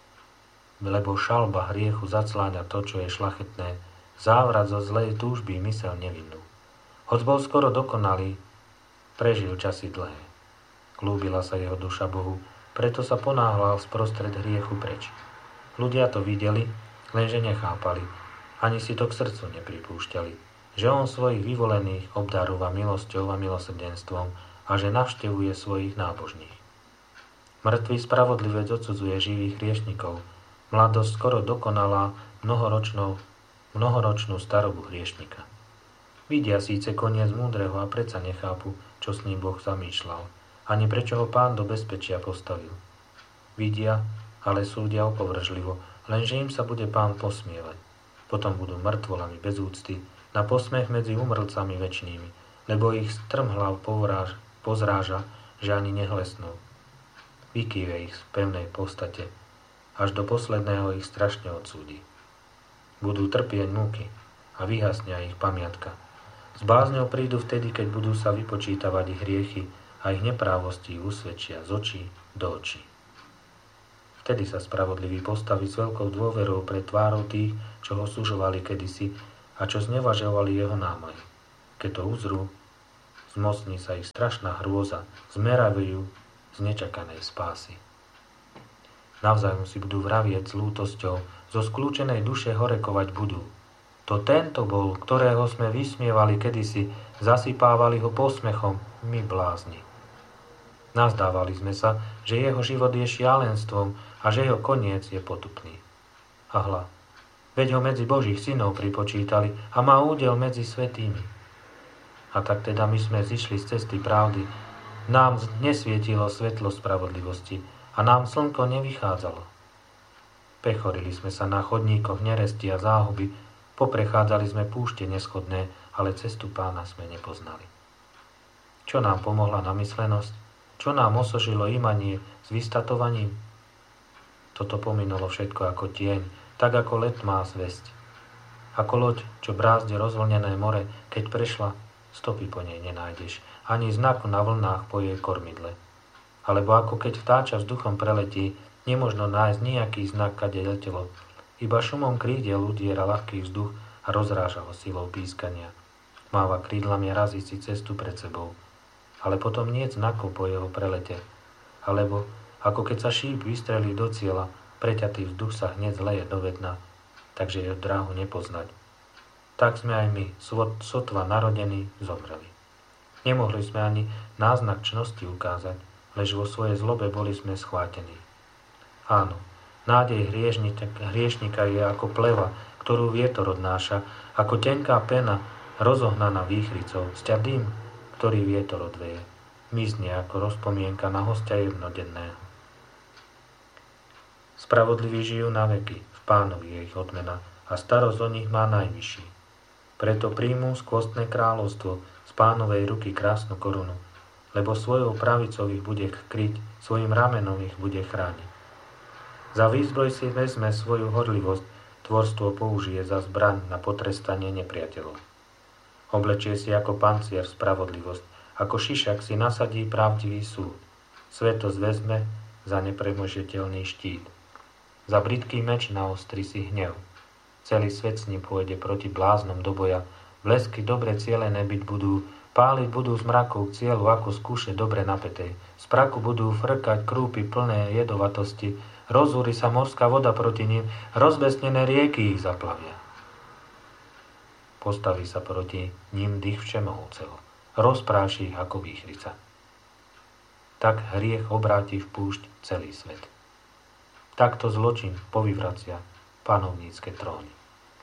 to, čo je šlachetné, závrat zo zlej túžby mysel nevinnú. Hoď bol skoro dokonalý, prežil časy dlhé. Klúbila sa jeho duša Bohu, preto sa ponáhľal sprostred hriechu preč. Ľudia to videli, lenže nechápali, ani si to k srdcu nepripúšťali, že on svojich vyvolených obdarúva milosťou a milosrdenstvom a že navštevuje svojich nábožných. Mŕtvý spravodlivec odsudzuje živých hriešnikov, mladosť skoro dokonalá mnohoročnú starobu hriešnika. Vidia síce koniec múdreho a predsa nechápu, čo s ním Boh zamýšľal, ani prečo ho Pán do bezpečia postavil. Vidia, ale súdia opovržlivo, lenže im sa bude Pán posmievať. Potom budú mŕtvolami bez úcty, na posmech medzi umrlcami večnými, lebo ich strmhlav pozráža, že ani nehlesnú. Vykýve ich v pevnej postate, až do posledného ich strašne odsúdi. Budú trpieť múky a vyhasnia ich pamiatka. S bázňou prídu vtedy, keď budú sa vypočítavať ich hriechy a ich neprávosti usvedčia z očí do očí. Kedy sa spravodlivý postaví s veľkou dôverou pred tvárou tých, čo ho sužovali kedysi a čo znevažovali jeho námahy. Keď to uzrú, zmocní sa ich strašná hrôza, zmeravujú z nečakanej spásy. Navzájom si budú vravieť s lútosťou, zo skľúčenej duše horekovať budú. To tento bol, ktorého sme vysmievali kedysi, zasypávali ho posmechom, my blázni. Nazdávali sme sa, že jeho život je šialenstvom a že jeho koniec je potupný. A hľa, veď ho medzi Božích synov pripočítali a má údel medzi svätými. A tak teda my sme zišli z cesty pravdy, nám nesvietilo svetlo spravodlivosti a nám slnko nevychádzalo. Pechorili sme sa na chodníkoch neresti a záhuby, poprechádzali sme púšte neschodné, ale cestu Pána sme nepoznali. Čo nám pomohla namyslenosť? Čo nám osožilo imanie s vystatovaním? Toto pominulo všetko ako tieň, tak ako let má zvesť. Ako loď, čo brázde rozvlnené more, keď prešla, stopy po nej nenájdeš, ani znaku na vlnách po jej kormidle. Alebo ako keď vtáča vzduchom preletí, nemožno nájsť nejaký znak, kade letelo. Iba šumom krídel udiera ľahký vzduch a rozráža ho silou pískania. Máva krídlami a razí si cestu pred sebou. Ale potom nie je znakov po jeho prelete. Alebo, ako keď sa šíp vystrelí do cieľa, preťatý vzduch sa hneď zleje do vedna, takže jeho dráhu nepoznať. Tak sme aj my, sotva narodení, zomreli. Nemohli sme ani náznak čnosti ukázať, lež vo svojej zlobe boli sme schvátení. Áno, nádej hriešnika je ako pleva, ktorú vietor odnáša, ako tenká pena, rozohnaná výchricou, sťadým, ktorý vietor odveje, mizne ako rozpomienka na hostia jednodenného. Spravodliví žijú na veky, v Pánovi je ich odmena a starosť o nich má najvyšší. Preto príjmú skvostné kráľovstvo z Pánovej ruky krásnu korunu, lebo svojou pravicou ich bude kryť, svojim ramenom ich bude chrániť. Za výzbroj si vezme svoju horlivosť, tvorstvo použije za zbraň na potrestanie nepriateľov. Oblečie si ako pancier spravodlivosť, ako šišak si nasadí pravdivý súd. Svetosť vezme za nepremožiteľný štít. Za bridký meč naostri si hnev. Celý svet s ním pôjde proti bláznom do boja. Blesky dobre cielené byť budú, páliť budú z mrakov k cieľu ako z kuše dobre napätej. Z praku budú frkať krúpy plné jedovatosti, rozúri sa morská voda proti ním, rozbesnené rieky ich zaplavia. Postaví sa proti ním dých všemohúceho. Rozpráši ich ako výchrica. Tak hriech obráti v púšť celý svet. Takto zločin povyvracia panovnícke tróny.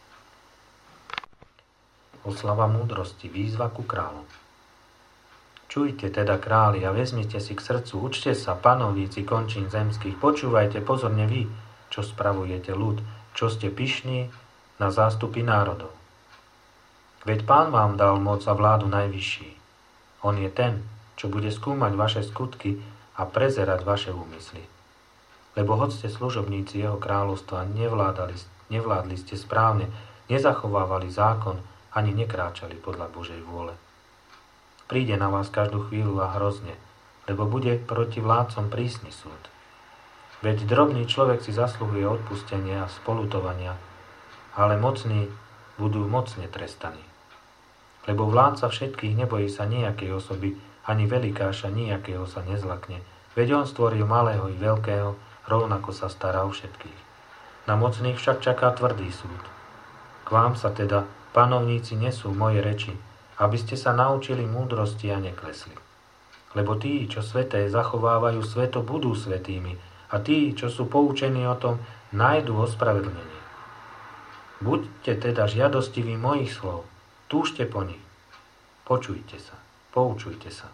Oslava múdrosti, výzva ku kráľom. Čujte teda králi a vezmite si k srdcu, učte sa, panovníci končín zemských, počúvajte pozorne vy, čo spravujete ľud, čo ste pyšní na zástupy národov. Veď Pán vám dal moc a vládu najvyšší. On je ten, čo bude skúmať vaše skutky a prezerať vaše úmysly. Lebo hoď ste služobníci jeho kráľovstva, nevládli ste správne, nezachovávali zákon, ani nekráčali podľa Božej vôle. Príde na vás každú chvíľu a hrozne, lebo bude proti vládcom prísny súd. Veď drobný človek si zasluhuje odpustenie a spolutovania, ale mocní budú mocne trestaní. Lebo vládca všetkých nebojí sa nejakej osoby, ani velikáša nejakého sa nezlakne, veď on stvoril malého i veľkého, rovnako sa stará o všetkých. Na mocných však čaká tvrdý súd. K vám sa teda, panovníci, nesú moje reči, aby ste sa naučili múdrosti a neklesli. Lebo tí, čo sveté zachovávajú sveto, budú svätými, a tí, čo sú poučení o tom, nájdu ospravedlnenie. Buďte teda žiadostiví mojich slov, túžte po nich. Počujte sa, poučujte sa.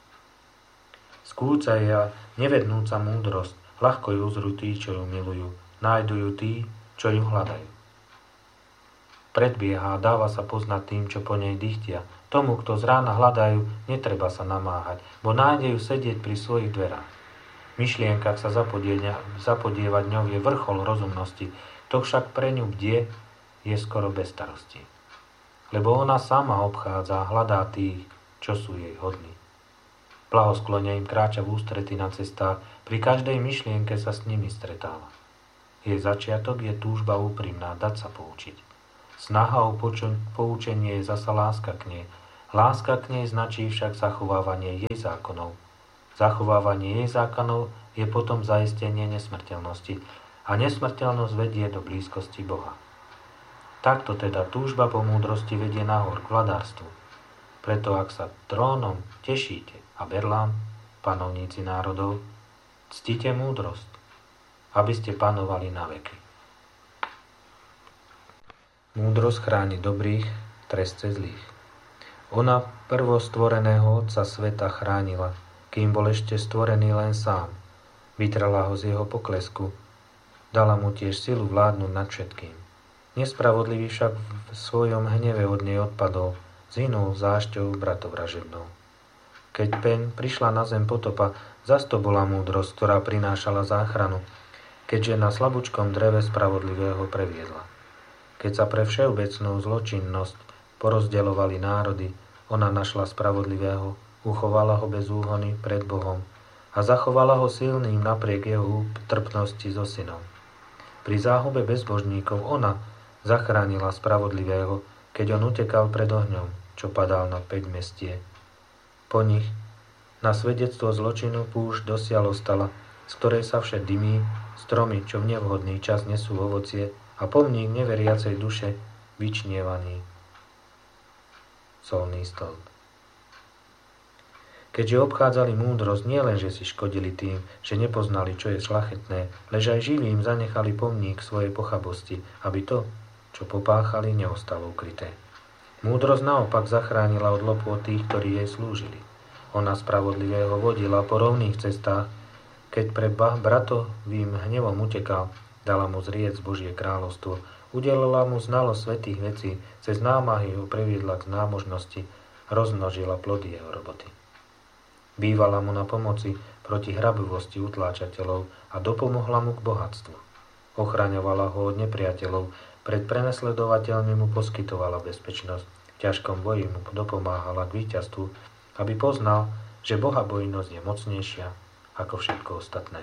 Skúca je a nevednúca múdrosť, ľahko ju uzrú tí, čo ju milujú, nájdu ju tí, čo ju hľadajú. Predbieha a dáva sa poznať tým, čo po nej dychtia. Tomu, kto z rána hľadajú, netreba sa namáhať, bo nájde ju sedieť pri svojich dverách. V myšlienkach sa zapodievať ňou je vrchol rozumnosti, to však pre ňu bdie, je skoro bez starosti. Lebo ona sama obchádza a hľadá tých, čo sú jej hodní. Blahosklone im kráča v ústrety na cestách, pri každej myšlienke sa s nimi stretáva. Jej začiatok je túžba úprimná, dať sa poučiť. Snaha o poučenie je zasa láska k nej. Láska k nej značí však zachovávanie jej zákonov. Zachovávanie jej zákonov je potom zaistenie nesmrteľnosti a nesmrteľnosť vedie do blízkosti Boha. Takto teda túžba po múdrosti vedie nahor k vladárstvu. Preto ak sa trónom tešíte a berlám, panovníci národov, ctite múdrosť, aby ste panovali na veky. Múdrosť chráni dobrých, trestce zlých. Ona prvostvoreného Otca sveta chránila, kým bol ešte stvorený len sám. Vytrela ho z jeho poklesku, dala mu tiež silu vládnuť nad všetkým. Nespravodlivý však v svojom hneve od nej odpadol, zhynul zášťou bratovražednou. Keď prišla na zem potopa, zas to bola múdrosť, ktorá prinášala záchranu, keďže na slabúčkom dreve spravodlivého previedla. Keď sa pre všeobecnú zločinnosť porozdeľovali národy, ona našla spravodlivého, uchovala ho bez úhony pred Bohom a zachovala ho silným napriek jeho trpnosti so synom. Pri záhube bezbožníkov ona zachránila spravodlivého, keď on utekal pred ohňom, čo padal na 5 mestie. Po nich na svedectvo zločinu púšť dosiaľ ostala, z ktorej sa však dymí, stromy, čo v nevhodný čas nesú ovocie, a pomník neveriacej duše vyčnievaný solný stĺp. Keďže obchádzali múdrosť, nielen, že si škodili tým, že nepoznali, čo je šľachetné, lež aj živým zanechali pomník svojej pochabosti, aby to, čo popáchali, neostalo ukryté. Múdrosť naopak zachránila od lopôt tých, ktorí jej slúžili. Ona spravodlivého vodila po rovných cestách, keď pre bratovým hnevom utekal, dala mu zriec Božie kráľovstvo, udelila mu znalosť svätých vecí, cez námahy ho previedla k námožnosti, rozmnožila plody jeho roboty. Bývala mu na pomoci proti hrabivosti utláčateľov a dopomohla mu k bohatstvu. Ochraňovala ho od nepriateľov, pred prenasledovateľmi mu poskytovala bezpečnosť, v ťažkom boji mu dopomáhala k víťazstvu, aby poznal, že bohabojnosť je mocnejšia ako všetko ostatné.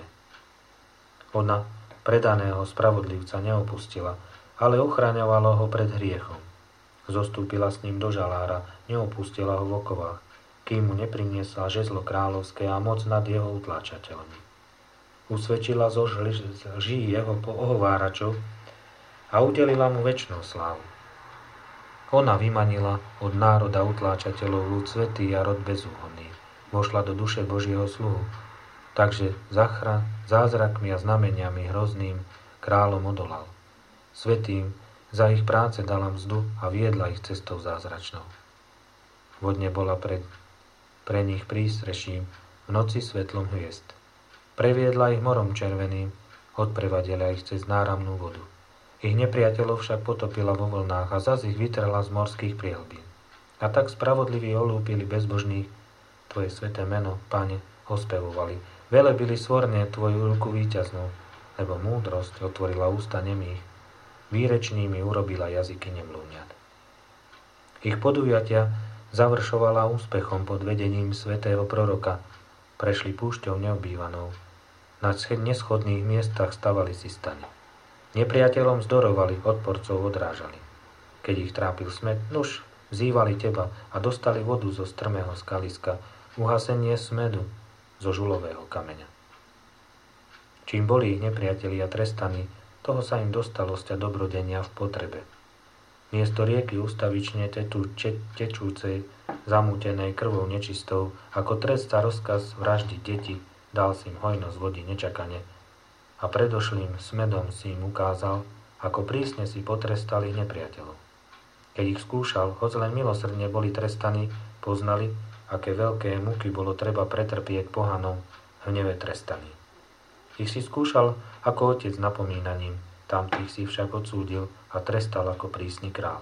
Ona predaného spravodlivca neopustila, ale ochraňovala ho pred hriechom. Zostúpila s ním do žalára, neopustila ho v okovách, kým mu nepriniesla žezlo kráľovské a moc nad jeho utláčateľmi. Usvedčila zo lží jeho ohováračov a udelila mu večnú slávu. Ona vymanila od národa utláčateľov ľud svätý a rod bezúhonný. Vošla do duše Božieho sluhu, takže zázrakmi a znameniami hrozným kráľom odolal. Svätým za ich práce dala mzdu a viedla ich cestou zázračnou. Vodne bola pre nich prístreším, v noci svetlom hviezd. Previedla ich morom červeným, odprevadila ich cez náramnú vodu. Ich nepriateľov však potopila vo vlnách a zas ich vytrhla z morských prielbín. A tak spravodliví olúpili bezbožných, Tvoje sväté meno, Pane, ospevovali. Velebili svorne Tvoju ruku víťaznú, lebo múdrosť otvorila ústa nemých, výrečnými urobila jazyky nemlúňat. Ich podujatia završovala úspechom pod vedením svätého proroka, prešli púšťou neobývanou. Na neschodných miestach stavali si stany. Nepriateľom zdorovali, odporcov odrážali. Keď ich trápil smäd, nuž, vzývali Teba a dostali vodu zo strmého skaliska, uhasenie smedu zo žulového kameňa. Čím boli ich nepriatelia trestaní, toho sa im dostalo sťa dobrodenia v potrebe. Miesto rieky ustavične tečúcej, zamútenej krvou nečistou, ako trest za rozkaz vraždiť deti, dal si im hojnosť vody nečakane a predošlým smedom si im ukázal, ako prísne si potrestal ich nepriateľov. Keď ich skúšal, hoď len milosrdne boli trestaní, poznali, aké veľké muky bolo treba pretrpieť pohanom, hneve trestaní. Ich si skúšal ako otec napomínaním, tamtých si však odsúdil a trestal ako prísny král.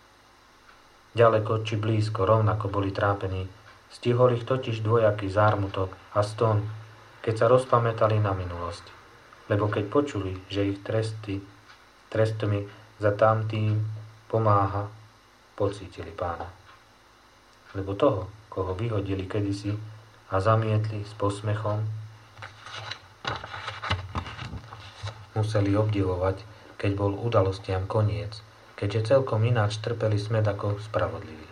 Ďaleko či blízko rovnako boli trápení, stihol ich totiž dvojaký zármutok a ston, keď sa rozpamätali na minulosť. Lebo keď počuli, že ich trestmi za tamtým pomáha, pocítili Pána. Lebo toho, koho vyhodili kedysi a zamietli s posmechom, museli obdivovať, keď bol udalostiam koniec, keďže celkom ináč trpeli smäd ako spravodliví.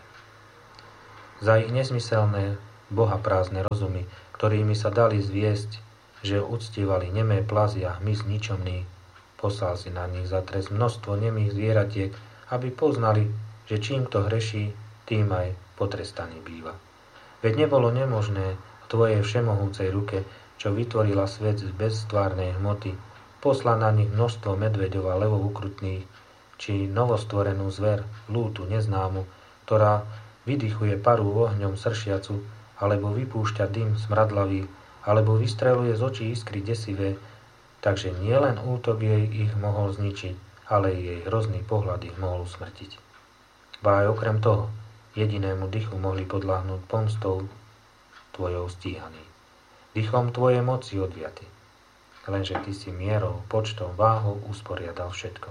Za ich nesmyselné, bohaprázdne rozumy, ktorými sa dali zviesť, že uctievali nemé plazy a hmyz ničomný, poslal si na nich za trest množstvo nemých zvieratiek, aby poznali, že čím kto hreší, tým aj potrestaný býva. Veď nebolo nemožné v tvojej všemohúcej ruke, čo vytvorila svet z bezstvárnej hmoty, poslať na nich množstvo medveďov a levov ukrutných, či novostvorenú zver, lútu neznámu, ktorá vydychuje paru ohňom sršiacu, alebo vypúšťa dym smradlavý, alebo vystreluje z očí iskry desivé, takže nielen útok jej ich mohol zničiť, ale jej hrozný pohľad ich mohol usmrtiť. Ba aj okrem toho, jedinému dychu mohli podľahnúť pomstou tvojou stíhaný. Dychom tvojej moci odviaty. Lenže ty si mierou, počtom, váhou usporiadal všetko.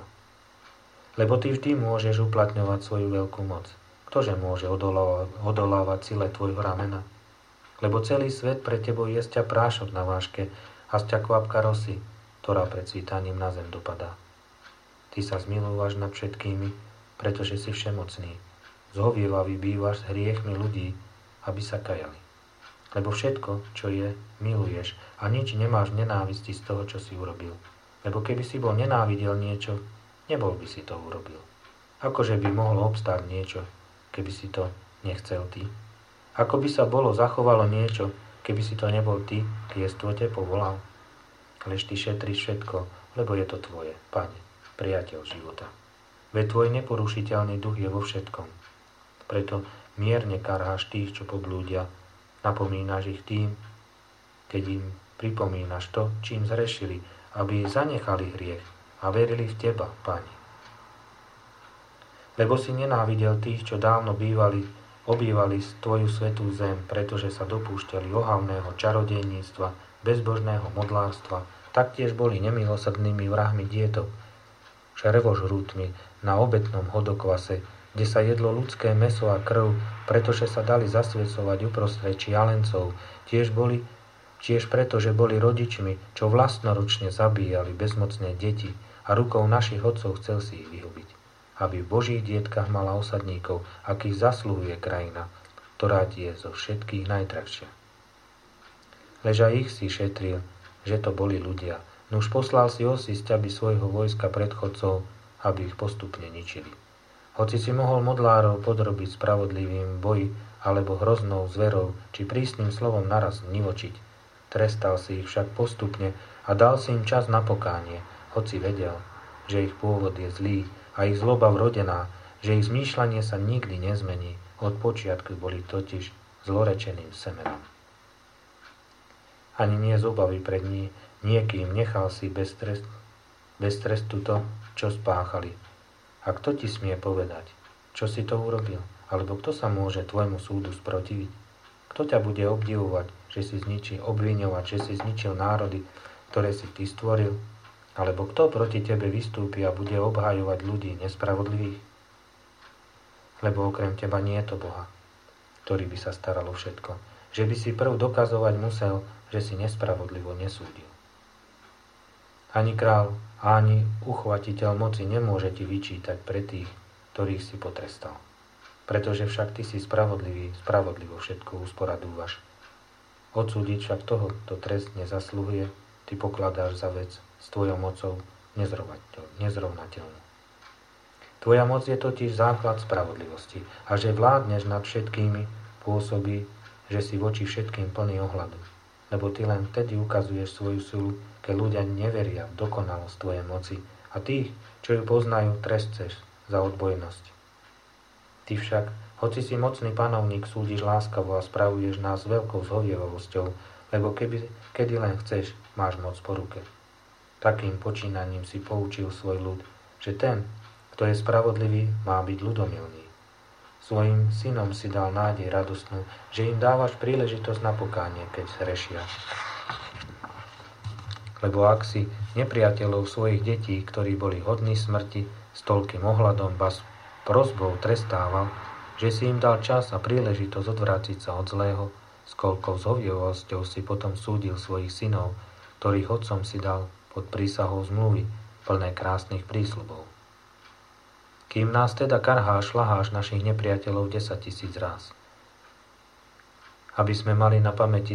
Lebo ty vždy môžeš uplatňovať svoju veľkú moc. Ktože môže odolávať sile tvojho ramena? Lebo celý svet pre tebou je ťa prášok na váške a z ťa kvapka rosy, ktorá pred svítaním na zem dopadá. Ty sa zmilúvaš nad všetkými, pretože si všemocný. Zhovievavý bývaš s hriechmi ľudí, aby sa kajali. Lebo všetko, čo je, miluješ a nič nemáš nenávisti z toho, čo si urobil. Lebo keby si bol nenávidel niečo, nebol by si to urobil. Akože by mohlo obstáť niečo, keby si to nechcel ty? Ako by sa bolo zachovalo niečo, keby si to nebol ty, kiestvo te povolal? Lež ty šetríš všetko, lebo je to tvoje, Pane, priateľ života. Veď tvoj neporušiteľný duch je vo všetkom. Preto mierne karháš tých, čo poblúdia, napomínaš ich tým, keď im pripomínaš to, čím zrešili, aby zanechali hriech a verili v teba, Pane. Lebo si nenávidel tých, čo dávno obývali tvoju svätú zem, pretože sa dopúšťali ohavného čarodejníctva, bezbožného modlárstva, taktiež boli nemilosrdnými vrahmi dietov, červožrútmi na obetnom hodokvase, kde sa jedlo ľudské mäso a krv, pretože sa dali zasvedcovať uprostred šialencov, tiež preto, že boli rodičmi, čo vlastnoručne zabíjali bezmocné deti a rukou našich otcov chcel si ich vyhubiť, aby v Božích dietkach mala osadníkov, akých zasluhuje krajina, ktorá ti je zo všetkých najdrahšia. Lež aj ich si šetril, že to boli ľudia, no už poslal si osísť, aby svojho vojska predchodcov, aby ich postupne ničili. Hoci si mohol modlárov podrobiť spravodlivým boji alebo hroznou zverou či prísnym slovom naraz nivočiť, trestal si ich však postupne a dal si im čas na pokánie, hoci vedel, že ich pôvod je zlý a ich zloba vrodená, že ich zmýšľanie sa nikdy nezmení, od počiatku boli totiž zlorečeným semenom. Ani nie z obavy pred niekým nechal si bez trestu to, čo spáchali. A kto ti smie povedať, čo si to urobil? Alebo kto sa môže tvojmu súdu sprotiviť? Kto ťa bude obdivovať, že si obviňovať, že si zničil národy, ktoré si ty stvoril? Alebo kto proti tebe vystúpi a bude obhajovať ľudí nespravodlivých? Lebo okrem teba nie je to Boha, ktorý by sa staral o všetko. Že by si prv dokazovať musel, že si nespravodlivo nesúdil. Ani král, ani uchvatiteľ moci nemôže ti vyčítať pre tých, ktorých si potrestal. Pretože však ty si spravodlivo všetko usporadúvaš. Odsúdiť však toho, kto trest nezasluhuje, ty pokladáš za vec s tvojou mocou nezrovnateľnú. Tvoja moc je totiž základ spravodlivosti a že vládneš nad všetkými, pôsobí, že si voči všetkým plný ohľadu. Lebo ty len vtedy ukazuješ svoju silu, keď ľudia neveria v dokonalosť tvojej moci a tých, čo ju poznajú, trestceš za odbojnosť. Ty však, hoci si mocný panovník, súdiš láskavo a spravuješ nás veľkou zhovievavosťou, lebo kedy len chceš, máš moc po ruke. Takým počínaním si poučil svoj ľud, že ten, kto je spravodlivý, má byť ľudomilný. Svojim synom si dal nádej radostnú, že im dávaš príležitosť na pokánie, keď zhrešia. Lebo ak si nepriateľov svojich detí, ktorí boli hodní smrti, s toľkým ohľadom s prosbou trestával, že si im dal čas a príležitosť odvrátiť sa od zlého, s koľkou zhovievavosťou si potom súdil svojich synov, ktorých otcom si dal pod prísahou zmluvy, plné krásnych prísľubov. Kým nás teda karháš, šlaháš našich nepriateľov 10 000 ráz. Aby sme mali na pamäti